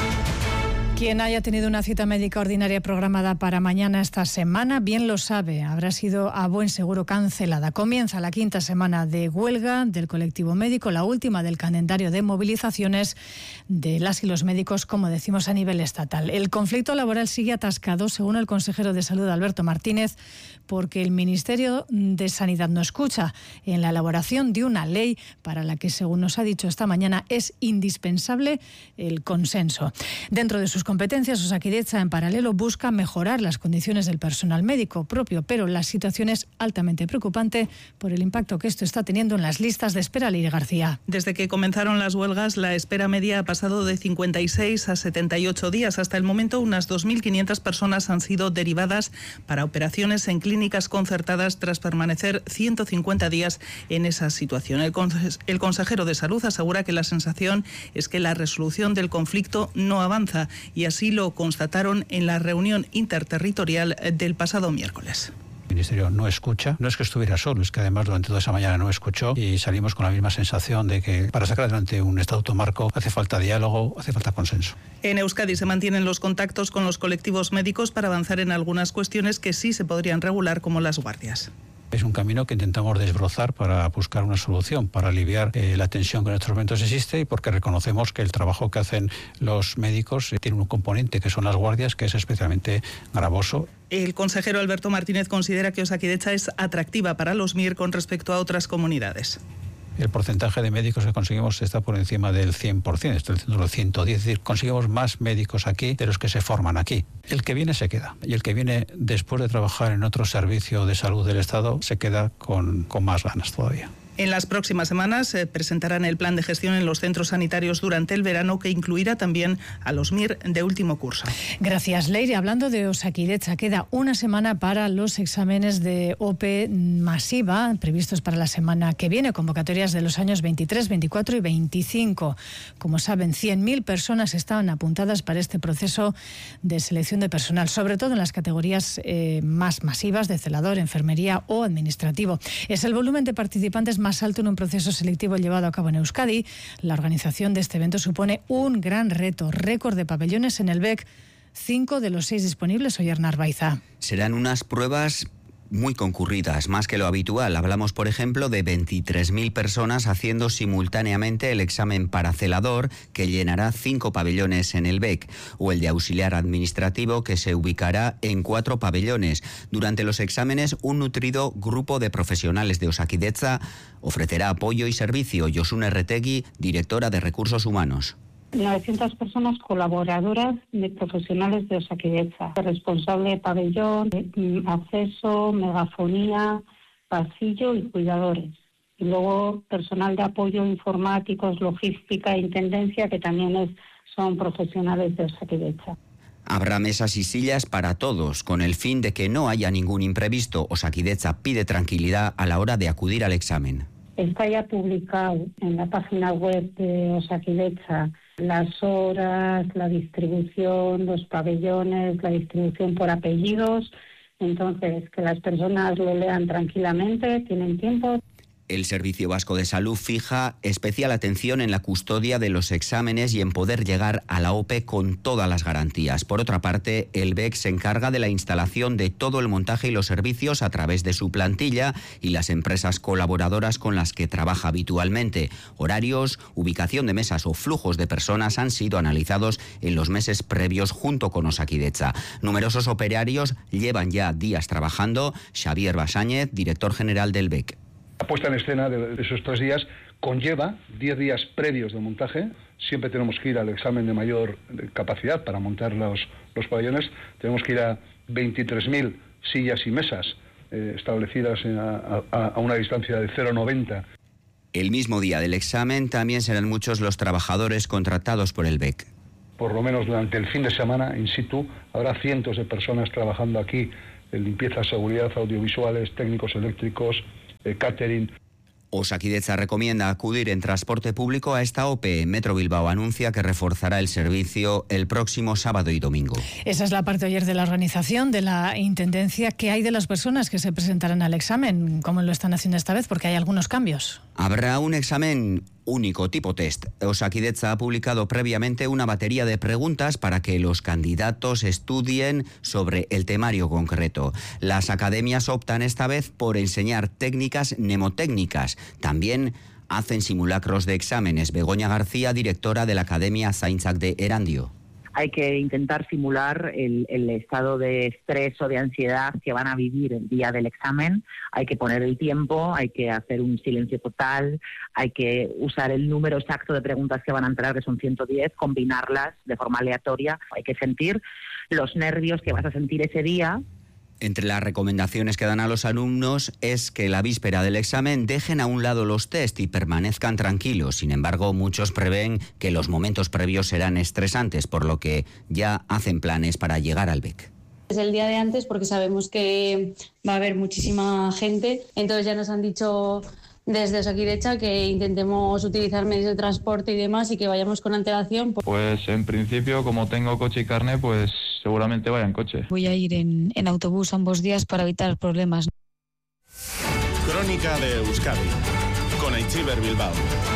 Quien haya tenido una cita médica ordinaria programada para mañana esta semana, bien lo sabe, habrá sido a buen seguro cancelada. Comienza la quinta semana de huelga del colectivo médico, la última del calendario de movilizaciones de las y los médicos, como decimos, a nivel estatal. El conflicto laboral sigue atascado, según el consejero de Salud, Alberto Martínez, porque el Ministerio de Sanidad no escucha en la elaboración de una ley para la que, según nos ha dicho esta mañana, es indispensable el consenso. Dentro de sus competencias, Osakidetza, en paralelo, busca mejorar las condiciones del personal médico propio, pero la situación es altamente preocupante por el impacto que esto está teniendo en las listas de espera. Leire García. Desde que comenzaron las huelgas, la espera media ha pasado de cincuenta y seis a setenta y ocho días. Hasta el momento, unas dos mil quinientas personas han sido derivadas para operaciones en clínicas concertadas tras permanecer ciento cincuenta días en esa situación. El, conse- el consejero de Salud asegura que la sensación es que la resolución del conflicto no avanza, y así lo constataron en la reunión interterritorial del pasado miércoles. El Ministerio no escucha, no es que estuviera solo, es que además durante toda esa mañana no escuchó, y salimos con la misma sensación de que para sacar adelante un estatuto marco hace falta diálogo, hace falta consenso. En Euskadi se mantienen los contactos con los colectivos médicos para avanzar en algunas cuestiones que sí se podrían regular, como las guardias. Es un camino que intentamos desbrozar para buscar una solución, para aliviar eh, la tensión que en estos momentos existe, y porque reconocemos que el trabajo que hacen los médicos eh, tiene un componente, que son las guardias, que es especialmente gravoso. El consejero Alberto Martínez considera que Osakidetza es atractiva para los M I R con respecto a otras comunidades. El porcentaje de médicos que conseguimos está por encima del cien por ciento, está en el ciento diez, es decir, conseguimos más médicos aquí de los que se forman aquí. El que viene se queda, y el que viene después de trabajar en otro servicio de salud del Estado se queda con, con más ganas todavía. En las próximas semanas eh, presentarán el plan de gestión en los centros sanitarios durante el verano, que incluirá también a los M I R de último curso. Gracias, Leire. Hablando de Osakidetza, queda una semana para los exámenes de O P E masiva previstos para la semana que viene, convocatorias de los años veintitrés, veinticuatro y veinticinco. Como saben, cien mil personas estaban apuntadas para este proceso de selección de personal, sobre todo en las categorías eh, más masivas de celador, enfermería o administrativo. Es el volumen de participantes más más alto en un proceso selectivo llevado a cabo en Euskadi. La organización de este evento supone un gran reto, récord de pabellones en el B E C, cinco de los seis disponibles. Oyer Narvaiza. Serán unas pruebas muy concurridas, más que lo habitual. Hablamos, por ejemplo, de veintitrés mil personas haciendo simultáneamente el examen para celador, que llenará cinco pabellones en el B E C, o el de auxiliar administrativo, que se ubicará en cuatro pabellones. Durante los exámenes, un nutrido grupo de profesionales de Osakidetza ofrecerá apoyo y servicio. Josune Retegui, directora de Recursos Humanos. novecientas personas colaboradoras de profesionales de Osakidetza, responsable de pabellón, acceso, megafonía, pasillo y cuidadores. Y luego personal de apoyo, informáticos, logística e intendencia, que también es, son profesionales de Osakidetza. Habrá mesas y sillas para todos, con el fin de que no haya ningún imprevisto. Osakidetza pide tranquilidad a la hora de acudir al examen. Está ya publicado en la página web de Osakidetza las horas, la distribución, los pabellones, la distribución por apellidos. Entonces, que las personas lo lean tranquilamente, tienen tiempo. El Servicio Vasco de Salud fija especial atención en la custodia de los exámenes y en poder llegar a la O P E con todas las garantías. Por otra parte, el B E C se encarga de la instalación de todo el montaje y los servicios a través de su plantilla y las empresas colaboradoras con las que trabaja habitualmente. Horarios, ubicación de mesas o flujos de personas han sido analizados en los meses previos junto con Osakidetza. Numerosos operarios llevan ya días trabajando. Xavier Basáñez, director general del B E C. La puesta en escena de esos tres días conlleva diez días previos de montaje. Siempre tenemos que ir al examen de mayor capacidad para montar los, los pabellones. Tenemos que ir a veintitrés mil sillas y mesas eh, establecidas a, a, a una distancia de cero coma noventa. El mismo día del examen también serán muchos los trabajadores contratados por el B E C. Por lo menos durante el fin de semana, in situ, habrá cientos de personas trabajando aquí en limpieza, seguridad, audiovisuales, técnicos eléctricos, eh, catering. Osakidetza recomienda acudir en transporte público a esta O P E. Metro Bilbao anuncia que reforzará el servicio el próximo sábado y domingo. Esa es la parte ayer de la organización, de la Intendencia. ¿Qué hay de las personas que se presentarán al examen? ¿Cómo lo están haciendo esta vez? Porque hay algunos cambios. Habrá un examen único, tipo test. Osakidetza ha publicado previamente una batería de preguntas para que los candidatos estudien sobre el temario concreto. Las academias optan esta vez por enseñar técnicas mnemotécnicas. También hacen simulacros de exámenes. Begoña García, directora de la Academia Zaintzak de Erandio. Hay que intentar simular el, el estado de estrés o de ansiedad que van a vivir el día del examen. Hay que poner el tiempo, hay que hacer un silencio total, hay que usar el número exacto de preguntas que van a entrar, que son ciento diez, combinarlas de forma aleatoria. Hay que sentir los nervios que vas a sentir ese día. Entre las recomendaciones que dan a los alumnos es que la víspera del examen dejen a un lado los test y permanezcan tranquilos. Sin embargo, muchos prevén que los momentos previos serán estresantes, por lo que ya hacen planes para llegar al B E C. Es el día de antes porque sabemos que va a haber muchísima gente, entonces ya nos han dicho desde Osakidetza que intentemos utilizar medios de transporte y demás y que vayamos con antelación. Pues en principio, como tengo coche y carne, pues seguramente vaya en coche. Voy a ir en, en autobús ambos días para evitar problemas. Crónica de Euskadi con Aichiber Bilbao.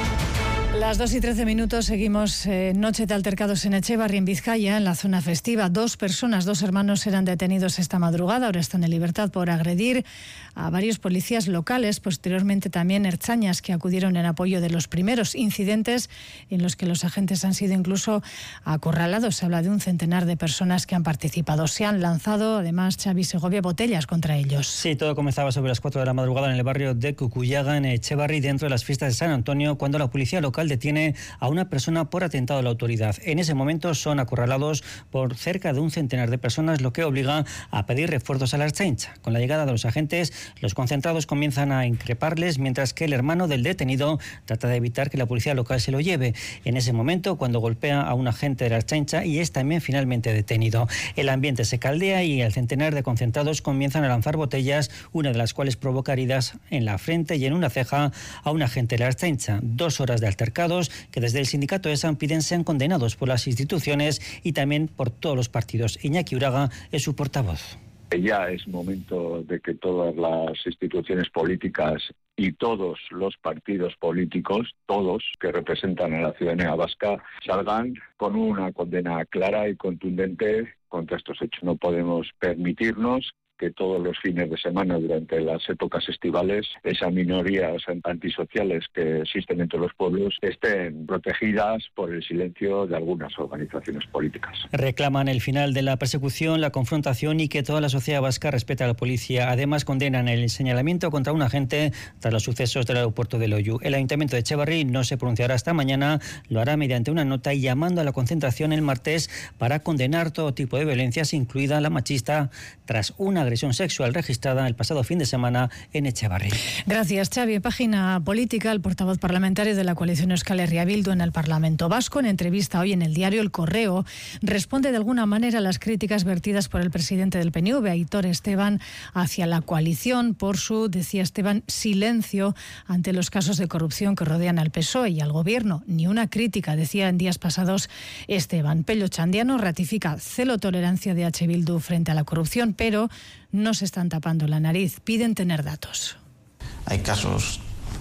Las dos y trece minutos, seguimos eh, noche de altercados en Etxebarri, en Vizcaya, en la zona festiva. Dos personas, dos hermanos eran detenidos esta madrugada, ahora están en libertad por agredir a varios policías locales, posteriormente también ertzañas que acudieron en apoyo de los primeros incidentes en los que los agentes han sido incluso acorralados. Se habla de un centenar de personas que han participado. Se han lanzado, además, Xavi Segovia, botellas contra ellos. Sí, todo comenzaba sobre las cuatro de la madrugada en el barrio de Cucuyaga, en Etxebarri, dentro de las fiestas de San Antonio, cuando la policía local detiene a una persona por atentado a la autoridad. En ese momento son acorralados por cerca de un centenar de personas, lo que obliga a pedir refuerzos a la Ertzaintza. Con la llegada de los agentes, los concentrados comienzan a increparles, mientras que el hermano del detenido trata de evitar que la policía local se lo lleve. En ese momento, cuando golpea a un agente de la Ertzaintza y es también finalmente detenido. El ambiente se caldea y el centenar de concentrados comienzan a lanzar botellas, una de las cuales provoca heridas en la frente y en una ceja a un agente de la Ertzaintza. Dos horas de altercados que desde el sindicato ESAN piden sean condenados por las instituciones y también por todos los partidos. Iñaki Uraga es su portavoz. Ya es momento de que todas las instituciones políticas y todos los partidos políticos, todos que representan a la ciudadanía vasca, salgan con una condena clara y contundente contra estos hechos. No podemos permitirnos que todos los fines de semana durante las épocas estivales esas minorías antisociales que existen entre los pueblos estén protegidas por el silencio de algunas organizaciones políticas. Reclaman el final de la persecución, la confrontación y que toda la sociedad vasca respete a la policía. Además, condenan el señalamiento contra un agente tras los sucesos del aeropuerto de Loiu. El Ayuntamiento de Etxebarri no se pronunciará hasta mañana, lo hará mediante una nota y llamando a la concentración el martes para condenar todo tipo de violencias, incluida la machista, tras una agresión sexual registrada el pasado fin de semana en Etxebarri. Gracias, Xavi. Página política, el portavoz parlamentario de la coalición Euskal Herria Bildu en el Parlamento Vasco, en entrevista hoy en el diario El Correo, responde de alguna manera a las críticas vertidas por el presidente del P N V, Aitor Esteban, hacia la coalición por su, decía Esteban, silencio ante los casos de corrupción que rodean al P S O E y al Gobierno. Ni una crítica, decía en días pasados Esteban. Pello Chandiano ratifica celo tolerancia de H. Bildu frente a la corrupción, pero no se están tapando la nariz, piden tener datos. Hay casos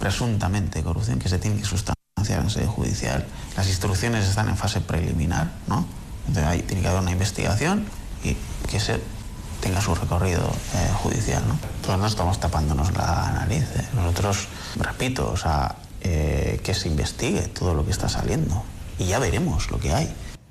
presuntamente corrupción que se tiene que sustanciar en sede judicial. Las instrucciones están en fase preliminar, ¿no? Entonces ahí tiene que haber una investigación y que se tenga su recorrido eh, judicial, ¿no? Pues no estamos tapándonos la nariz. ¿eh? Nosotros, repito, o sea, eh, que se investigue todo lo que está saliendo y ya veremos lo que hay.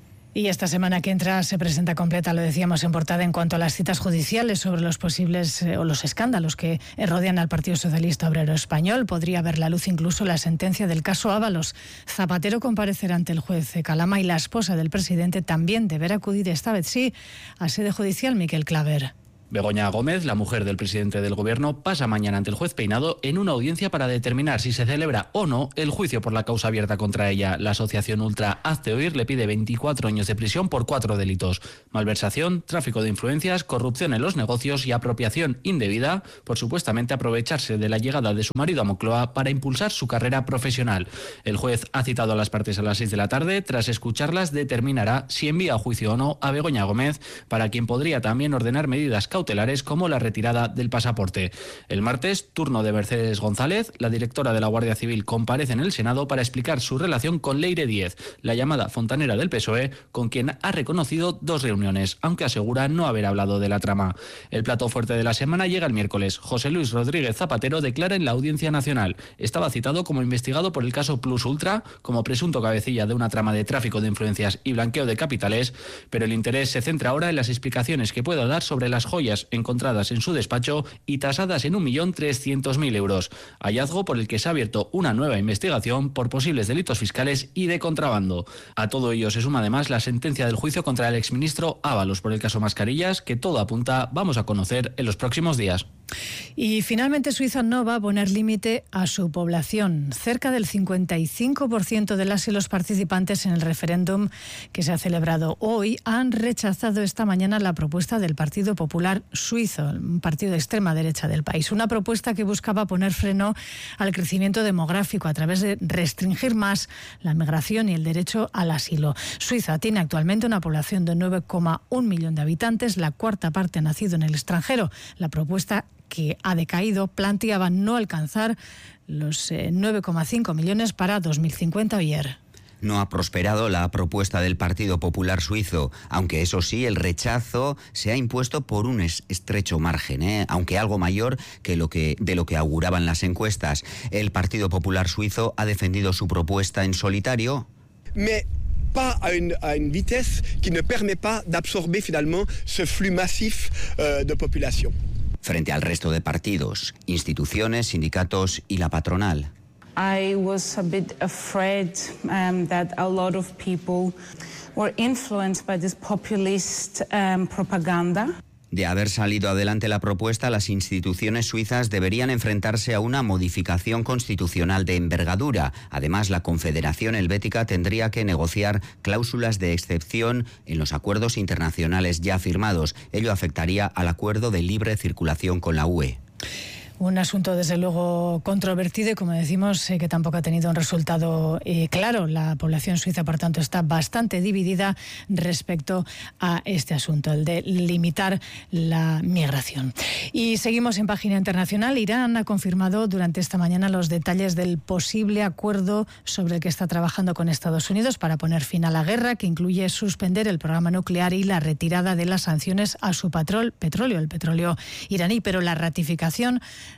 Y esta semana que entra se presenta completa, lo decíamos en portada, en cuanto a las citas judiciales sobre los posibles eh, o los escándalos que rodean al Partido Socialista Obrero Español. Podría ver la luz incluso la sentencia del caso Ábalos. Zapatero comparecerá ante el juez Calama y la esposa del presidente también deberá acudir, esta vez sí, a sede judicial. Miquel Claver. Begoña Gómez, la mujer del presidente del Gobierno, pasa mañana ante el juez Peinado en una audiencia para determinar si se celebra o no el juicio por la causa abierta contra ella. La asociación Ultra Hazte Oír le pide veinticuatro años de prisión por cuatro delitos: malversación, tráfico de influencias, corrupción en los negocios y apropiación indebida por supuestamente aprovecharse de la llegada de su marido a Moncloa para impulsar su carrera profesional. El juez ha citado a las partes a las seis de la tarde. Tras escucharlas, determinará si envía a juicio o no a Begoña Gómez, para quien podría también ordenar medidas cautelares como la retirada del pasaporte. El martes, turno de Mercedes González. La directora de la Guardia Civil comparece en el Senado para explicar su relación con Leire Díez, la llamada fontanera del P S O E, con quien ha reconocido dos reuniones, aunque asegura no haber hablado de la trama. El plato fuerte de la semana llega el miércoles. José Luis Rodríguez Zapatero declara en la Audiencia Nacional. Estaba citado como investigado por el caso Plus Ultra, como presunto cabecilla de una trama de tráfico de influencias y blanqueo de capitales, pero el interés se centra ahora en las explicaciones que pueda dar sobre las joyas encontradas en su despacho y tasadas en un millón trescientos mil euros. Hallazgo por el que se ha abierto una nueva investigación por posibles delitos fiscales y de contrabando. A todo ello se suma además la sentencia del juicio contra el exministro Ábalos por el caso Mascarillas, que todo apunta vamos a conocer en los próximos días. Y finalmente Suiza no va a poner límite a su población. Cerca del cincuenta y cinco por ciento de las y los participantes en el referéndum que se ha celebrado hoy han rechazado esta mañana la propuesta del Partido Popular Suizo, un partido de extrema derecha del país. Una propuesta que buscaba poner freno al crecimiento demográfico a través de restringir más la migración y el derecho al asilo. Suiza tiene actualmente una población de nueve coma uno millón de habitantes, la cuarta parte ha nacido en el extranjero. La propuesta, que ha decaído, planteaba no alcanzar los eh, nueve coma cinco millones para dos mil cincuenta. Ayer. No ha prosperado la propuesta del Partido Popular Suizo, aunque eso sí, el rechazo se ha impuesto por un estrecho margen, ¿eh? aunque algo mayor que lo que de lo que auguraban las encuestas. El Partido Popular Suizo ha defendido su propuesta en solitario. Mais pas à une, à une vitesse qui ne permet pas d'absorber finalement ce flux massif euh, de population. Frente al resto de partidos, instituciones, sindicatos y la patronal. I was a bit afraid um, that a lot of people were influenced by this populist um, propaganda. De haber salido adelante la propuesta, las instituciones suizas deberían enfrentarse a una modificación constitucional de envergadura. Además, la Confederación Helvética tendría que negociar cláusulas de excepción en los acuerdos internacionales ya firmados. Ello afectaría al acuerdo de libre circulación con la U E. Un asunto desde luego controvertido y, como decimos, eh, que tampoco ha tenido un resultado eh, claro. La población suiza, por tanto, está bastante dividida respecto a este asunto, el de limitar la migración. Y seguimos en página internacional. Irán ha confirmado durante esta mañana los detalles del posible acuerdo sobre el que está trabajando con Estados Unidos para poner fin a la guerra, que incluye suspender el programa nuclear y la retirada de las sanciones a su patrol, petróleo, el petróleo iraní. Pero la ratificación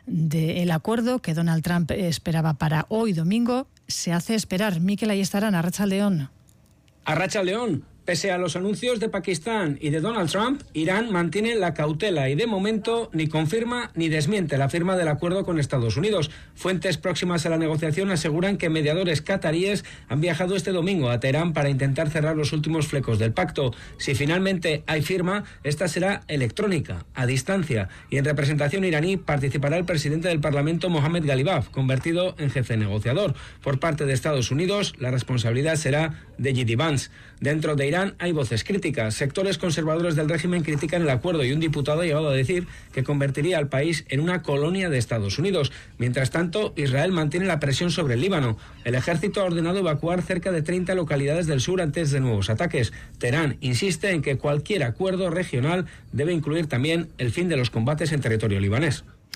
del acuerdo que Donald Trump esperaba para hoy domingo se hace esperar. Miquel, ahí estarán. Arratsaldeón. Arratsaldeón. Pese a los anuncios de Pakistán y de Donald Trump, Irán mantiene la cautela y de momento ni confirma ni desmiente la firma del acuerdo con Estados Unidos. Fuentes próximas a la negociación aseguran que mediadores cataríes han viajado este domingo a Teherán para intentar cerrar los últimos flecos del pacto. Si finalmente hay firma, esta será electrónica, a distancia, y en representación iraní participará el presidente del Parlamento, Mohammad Ghalibaf, convertido en jefe negociador. Por parte de Estados Unidos, la responsabilidad será de J D Vance. Dentro de Irán hay voces críticas. Sectores conservadores del régimen critican el acuerdo y un diputado ha llegado a decir que convertiría al país en una colonia de Estados Unidos. Mientras tanto, Israel mantiene la presión sobre el Líbano. El ejército ha ordenado evacuar cerca de treinta localidades del sur antes de nuevos ataques. Teherán insiste en que cualquier acuerdo regional debe incluir también el fin de los combates en territorio libanés.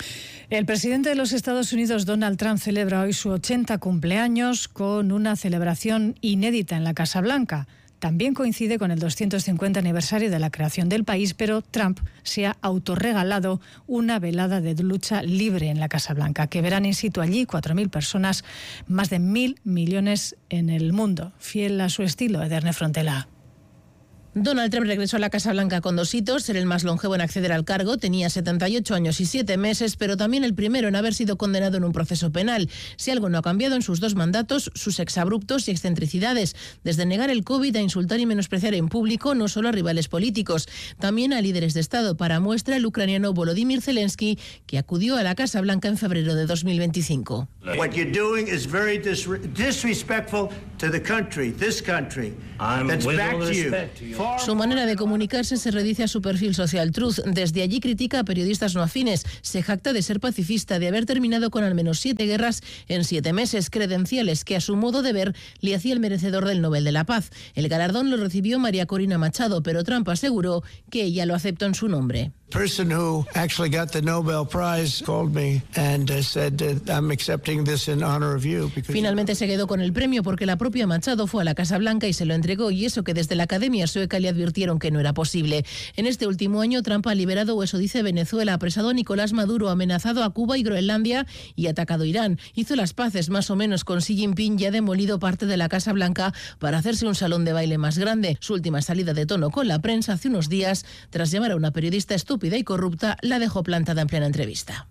El presidente de los Estados Unidos, Donald Trump, celebra hoy su ochenta cumpleaños con una celebración inédita en la Casa Blanca. También coincide con el doscientos cincuenta aniversario de la creación del país, pero Trump se ha autorregalado una velada de lucha libre en la Casa Blanca, que verán in situ allí cuatro mil personas, más de mil millones en el mundo. Fiel a su estilo, Ederne Frontela. Donald Trump regresó a la Casa Blanca con dos hitos: ser el más longevo en acceder al cargo, tenía setenta y ocho años y siete meses, pero también el primero en haber sido condenado en un proceso penal. Si algo no ha cambiado en sus dos mandatos, sus exabruptos y excentricidades, desde negar el COVID a insultar y menospreciar en público no solo a rivales políticos, también a líderes de Estado. Para muestra, el ucraniano Volodymyr Zelensky, que acudió a la Casa Blanca en febrero de dos mil veinticinco. What you're doing is very disrespectful to the country, this country. That's back to you. Su manera de comunicarse se redice a su perfil social Truth. Desde allí critica a periodistas no afines. Se jacta de ser pacifista, de haber terminado con al menos siete guerras en siete meses, credenciales que a su modo de ver le hacía el merecedor del Nobel de la Paz. El galardón lo recibió María Corina Machado, pero Trump aseguró que ella lo aceptó en su nombre. Person who actually got the Nobel Prize called me and uh, said that I'm accepting this in honor of you. Finalmente se quedó con el premio porque la propia Machado fue a la Casa Blanca y se lo entregó, y eso que desde la Academia Sueca le advirtieron que no era posible. En este último año, Trump ha liberado, o eso dice Venezuela, apresado a Nicolás Maduro, amenazado a Cuba y Groenlandia y atacado Irán. Hizo las paces más o menos con Xi Jinping y ha demolido parte de la Casa Blanca para hacerse un salón de baile más grande. Su última salida de tono con la prensa hace unos días, tras llamar a una periodista estúpida y corrupta, la dejó plantada en plena entrevista.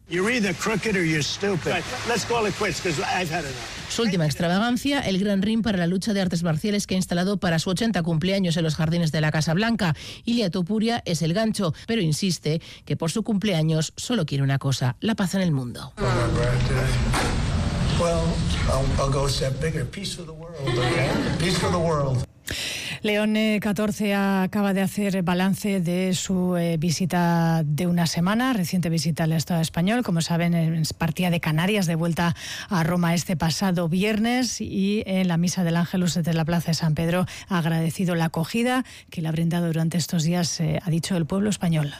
Su última extravagancia, el gran ring para la lucha de artes marciales que ha instalado para su ochenta cumpleaños en los jardines de la Casa Blanca. Ilia Topuria es el gancho, pero insiste que por su cumpleaños solo quiere una cosa: la paz en el mundo. León catorce acaba de hacer balance de su eh, visita de una semana, reciente visita al Estado español. Como saben, partía de Canarias de vuelta a Roma este pasado viernes, y en la misa del Ángelus desde la Plaza de San Pedro ha agradecido la acogida que le ha brindado durante estos días, eh, ha dicho, el pueblo español.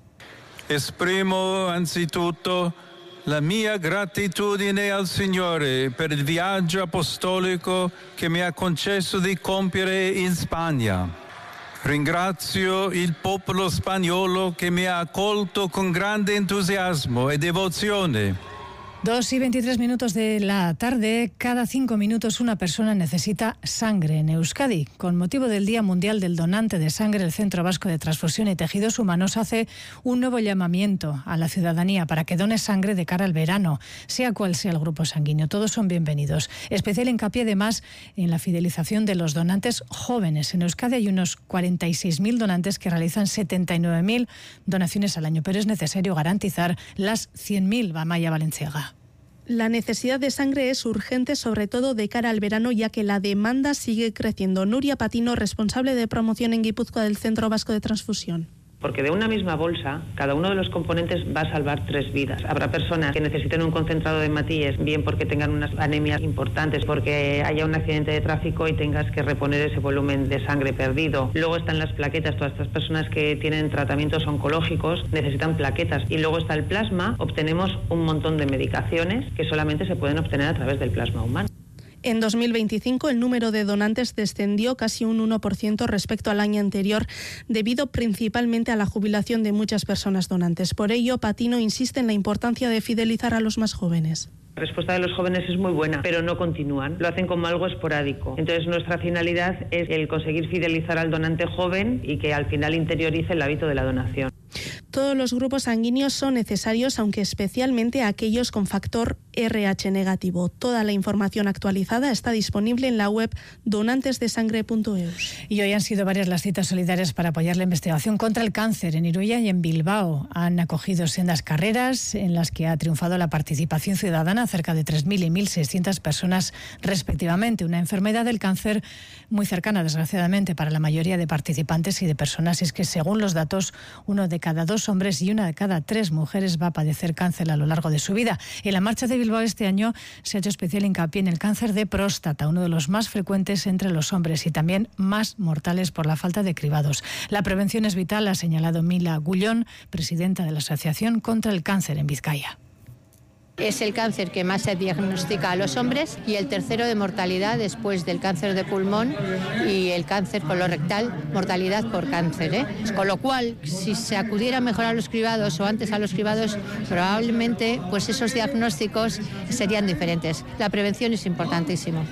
Esprimo anzitutto la mia gratitudine al Signore per il viaggio apostolico che mi ha concesso di compiere in Spagna. Ringrazio il popolo spagnolo che mi ha accolto con grande entusiasmo e devozione. Dos y veintitrés minutos de la tarde. Cada cinco minutos una persona necesita sangre en Euskadi. Con motivo del Día Mundial del Donante de Sangre, el Centro Vasco de Transfusión y Tejidos Humanos hace un nuevo llamamiento a la ciudadanía para que done sangre de cara al verano, sea cual sea el grupo sanguíneo. Todos son bienvenidos. Especial hincapié además en la fidelización de los donantes jóvenes. En Euskadi hay unos cuarenta y seis mil donantes que realizan setenta y nueve mil donaciones al año, pero es necesario garantizar las cien mil. Amaya Valenciaga. La necesidad de sangre es urgente, sobre todo de cara al verano, ya que la demanda sigue creciendo. Nuria Patino, responsable de promoción en Guipúzcoa del Centro Vasco de Transfusión. Porque de una misma bolsa, cada uno de los componentes va a salvar tres vidas. Habrá personas que necesiten un concentrado de hematíes, bien porque tengan unas anemias importantes, porque haya un accidente de tráfico y tengas que reponer ese volumen de sangre perdido. Luego están las plaquetas, todas estas personas que tienen tratamientos oncológicos necesitan plaquetas. Y luego está el plasma, obtenemos un montón de medicaciones que solamente se pueden obtener a través del plasma humano. En dos mil veinticinco el número de donantes descendió casi un uno por ciento respecto al año anterior, debido principalmente a la jubilación de muchas personas donantes. Por ello, Patino insiste en la importancia de fidelizar a los más jóvenes. La respuesta de los jóvenes es muy buena, pero no continúan, lo hacen como algo esporádico. Entonces nuestra finalidad es el conseguir fidelizar al donante joven y que al final interiorice el hábito de la donación. Todos los grupos sanguíneos son necesarios, aunque especialmente aquellos con factor R H negativo. Toda la información actualizada está disponible en la web donantes de sangre punto e u. Y hoy han sido varias las citas solidarias para apoyar la investigación contra el cáncer en Iruña y en Bilbao. Han acogido sendas carreras en las que ha triunfado la participación ciudadana, cerca de tres mil y mil seiscientas personas respectivamente. Una enfermedad del cáncer muy cercana, desgraciadamente, para la mayoría de participantes y de personas. Es que, según los datos, uno de cada dos hombres y una de cada tres mujeres va a padecer cáncer a lo largo de su vida. En la marcha de Bilbao este año se ha hecho especial hincapié en el cáncer de próstata, uno de los más frecuentes entre los hombres y también más mortales por la falta de cribados. La prevención es vital, ha señalado Mila Gullón, presidenta de la Asociación contra el Cáncer en Vizcaya. es el cáncer que más se diagnostica a los hombres y el tercero de mortalidad después del cáncer de pulmón y el cáncer colorectal, mortalidad por cáncer, ¿eh? Con lo cual, si se acudiera mejor a los cribados o antes a los cribados, probablemente pues esos diagnósticos serían diferentes. La prevención es importantísima.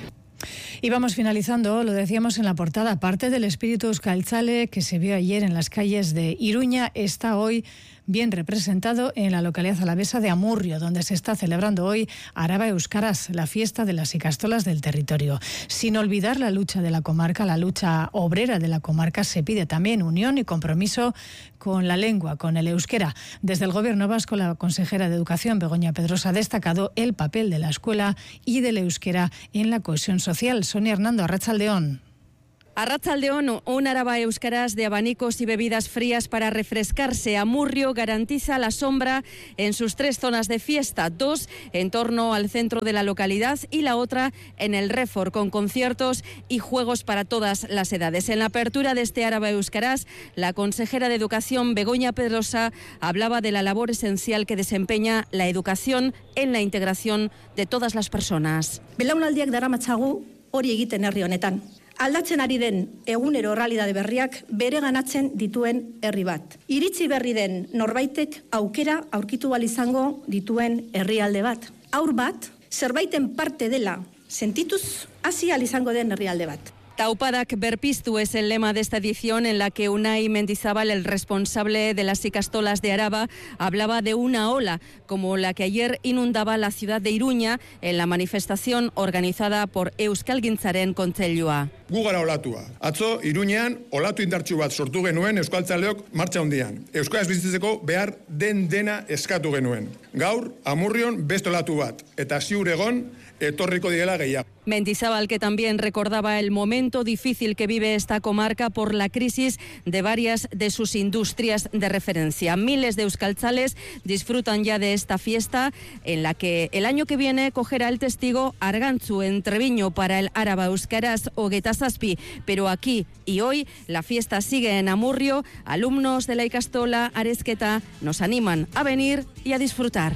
Y vamos finalizando, lo decíamos en la portada, parte del espíritu euskaltzale que se vio ayer en las calles de Iruña está hoy bien representado en la localidad alavesa de Amurrio, donde se está celebrando hoy Araba Euskaraz, la fiesta de las ikastolas del territorio. Sin olvidar la lucha de la comarca, la lucha obrera de la comarca, se pide también unión y compromiso con la lengua, con el euskera. Desde el Gobierno vasco, la consejera de Educación, Begoña Pedrosa, ha destacado el papel de la escuela y del euskera en la cohesión social. Sonia Hernando, Arratsaldeón. Arratsaldeón, un Araba Euskaraz de abanicos y bebidas frías para refrescarse. Amurrio garantiza la sombra en sus tres zonas de fiesta, dos en torno al centro de la localidad y la otra en el Refor, con conciertos y juegos para todas las edades. En la apertura de este Araba Euskaraz, la consejera de Educación, Begoña Pedrosa, hablaba de la labor esencial que desempeña la educación en la integración de todas las personas. Belaunaldiak daramatzagu hori egiten herri honetan. Aldatzen ari den egunero errealitate berriak bere ganatzen dituen herri bat. Iritsi berri den norbaitek aukera aurkitu ahal izango dituen herrialde bat. Haur bat, zerbaiten parte dela sentituz hasi ahal izango den herrialde bat. Taupadak berpiztu es el lema de esta edición, en la que Unai Mendizábal, el responsable de las ikastolas de Araba, hablaba de una ola como la que ayer inundaba la ciudad de Iruña en la manifestación organizada por Euskalgintzaren Kontseilua. Gu gara olatua. Atzo, Iruñean, olatu indartsu bat sortu genuen euskaltzaleok martxa hundian. Euskaraz bizitzeko behar den dena eskatu genuen. Gaur, Amurrion beste olatu bat, eta ziur egon, etorriko direla gehiago. Mendizábal, que también recordaba el momento difícil que vive esta comarca por la crisis de varias de sus industrias de referencia. Miles de euskaltzales disfrutan ya de esta fiesta, en la que el año que viene cogerá el testigo Argantzu en Treviño para el Araba Euskaraz Hogeita Zazpi. Pero aquí y hoy la fiesta sigue en Amurrio. Alumnos de la ikastola Arezketa nos animan a venir y a disfrutar.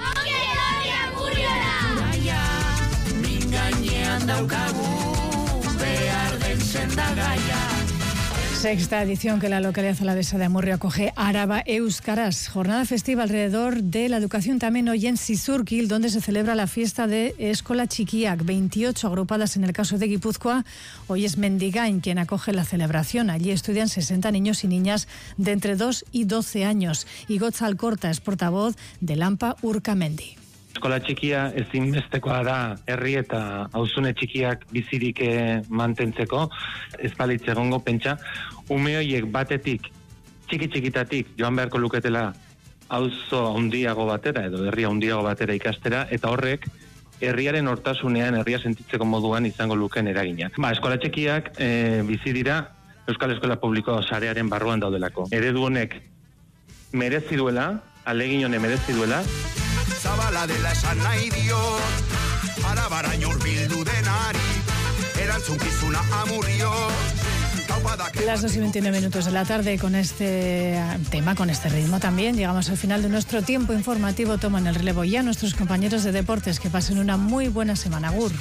Sexta edición que la localidad alavesa de Amurrio acoge Araba Euskaraz, jornada festiva alrededor de la educación también hoy en Sizurkil, donde se celebra la fiesta de Eskola Txikiak, veintiocho agrupadas en el caso de Guipúzcoa. Hoy es Mendigain quien acoge la celebración. Allí estudian sesenta niños y niñas de entre dos y doce años. Y Gotza Alcorta es portavoz de Lampa Urkamendi. Eskola txikia ezinbestekoa da herri eta auzune txikiak bizirik mantentzeko, ez balitz egongo pentsa, ume horiek batetik, txiki txikitatik joan beharko luketela auzo handiago batera edo herria handiago batera ikastera, eta horrek herriaren hortasunean, herria sentitzeko moduan izango lukeen eragina. Ba, eskola txikiak e, bizi dira Euskal Eskola Publiko sarearen barruan daudelako. Eredu honek merezi duela, alegin honek merezi duela, Zabala dela esan nahi diot, Arabaraino hurbildu denari, erantzunkizuna Amurrio. Las dos y veintinueve minutos de la tarde, con este tema, con este ritmo también, llegamos al final de nuestro tiempo informativo. Toman el relevo ya nuestros compañeros de deportes. Que pasen una muy buena semana. Agur.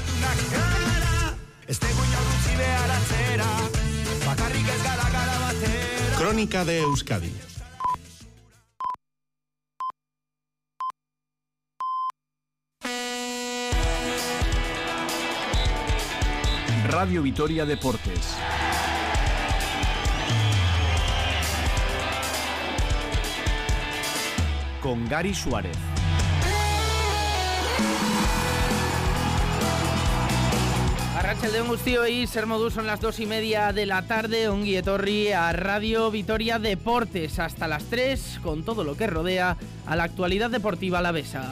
Crónica de Euskadi. Radio Vitoria Deportes. Con Gary Suárez. Arratsaldeon guztioi, zer moduz, son las dos y media de la tarde, ongi etorri a Radio Vitoria Deportes, hasta las tres, con todo lo que rodea a la actualidad deportiva alavesa.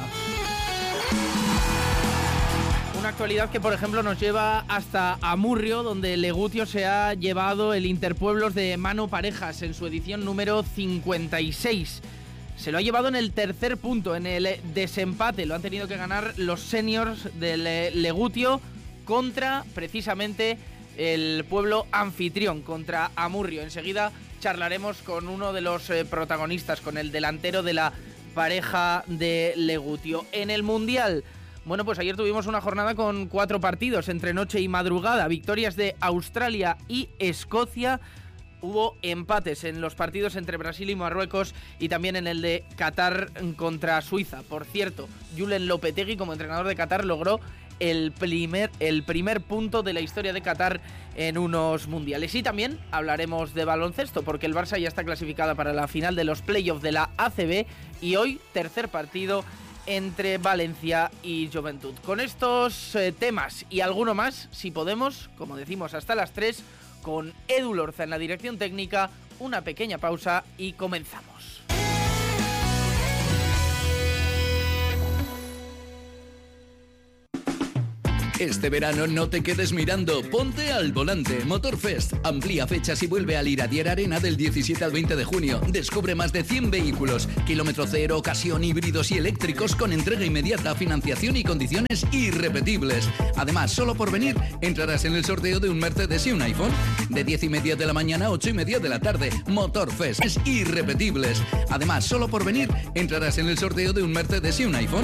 Una actualidad que, por ejemplo, nos lleva hasta Amurrio, donde Legutio se ha llevado el Interpueblos de Mano Parejas en su edición número cincuenta y seis. Se lo ha llevado en el tercer punto, en el desempate. Lo han tenido que ganar los seniors del Legutio contra, precisamente, el pueblo anfitrión, contra Amurrio. Enseguida charlaremos con uno de los eh, protagonistas, con el delantero de la pareja de Legutio. En el Mundial, bueno, pues ayer tuvimos una jornada con cuatro partidos entre noche y madrugada, victorias de Australia y Escocia. Hubo empates en los partidos entre Brasil y Marruecos y también en el de Qatar contra Suiza. Por cierto, Julen Lopetegui, como entrenador de Qatar, logró el primer, el primer punto de la historia de Qatar en unos mundiales. Y también hablaremos de baloncesto, porque el Barça ya está clasificado para la final de los playoffs de la A C B y hoy tercer partido entre Valencia y Joventut. Con estos eh, temas y alguno más, si podemos, como decimos, hasta las tres, con Edu Lorza en la dirección técnica, una pequeña pausa y comenzamos. Este verano no te quedes mirando, ponte al volante. Motorfest amplía fechas y vuelve al Iradier Arena del diecisiete al veinte de junio. Descubre más de cien vehículos, kilómetro cero, ocasión, híbridos y eléctricos con entrega inmediata, financiación y condiciones irrepetibles. Además, solo por venir entrarás en el sorteo de un Mercedes y un iPhone. De diez y media de la mañana a ocho y media de la tarde. Motorfest es irrepetibles. Además, solo por venir entrarás en el sorteo de un Mercedes y un iPhone.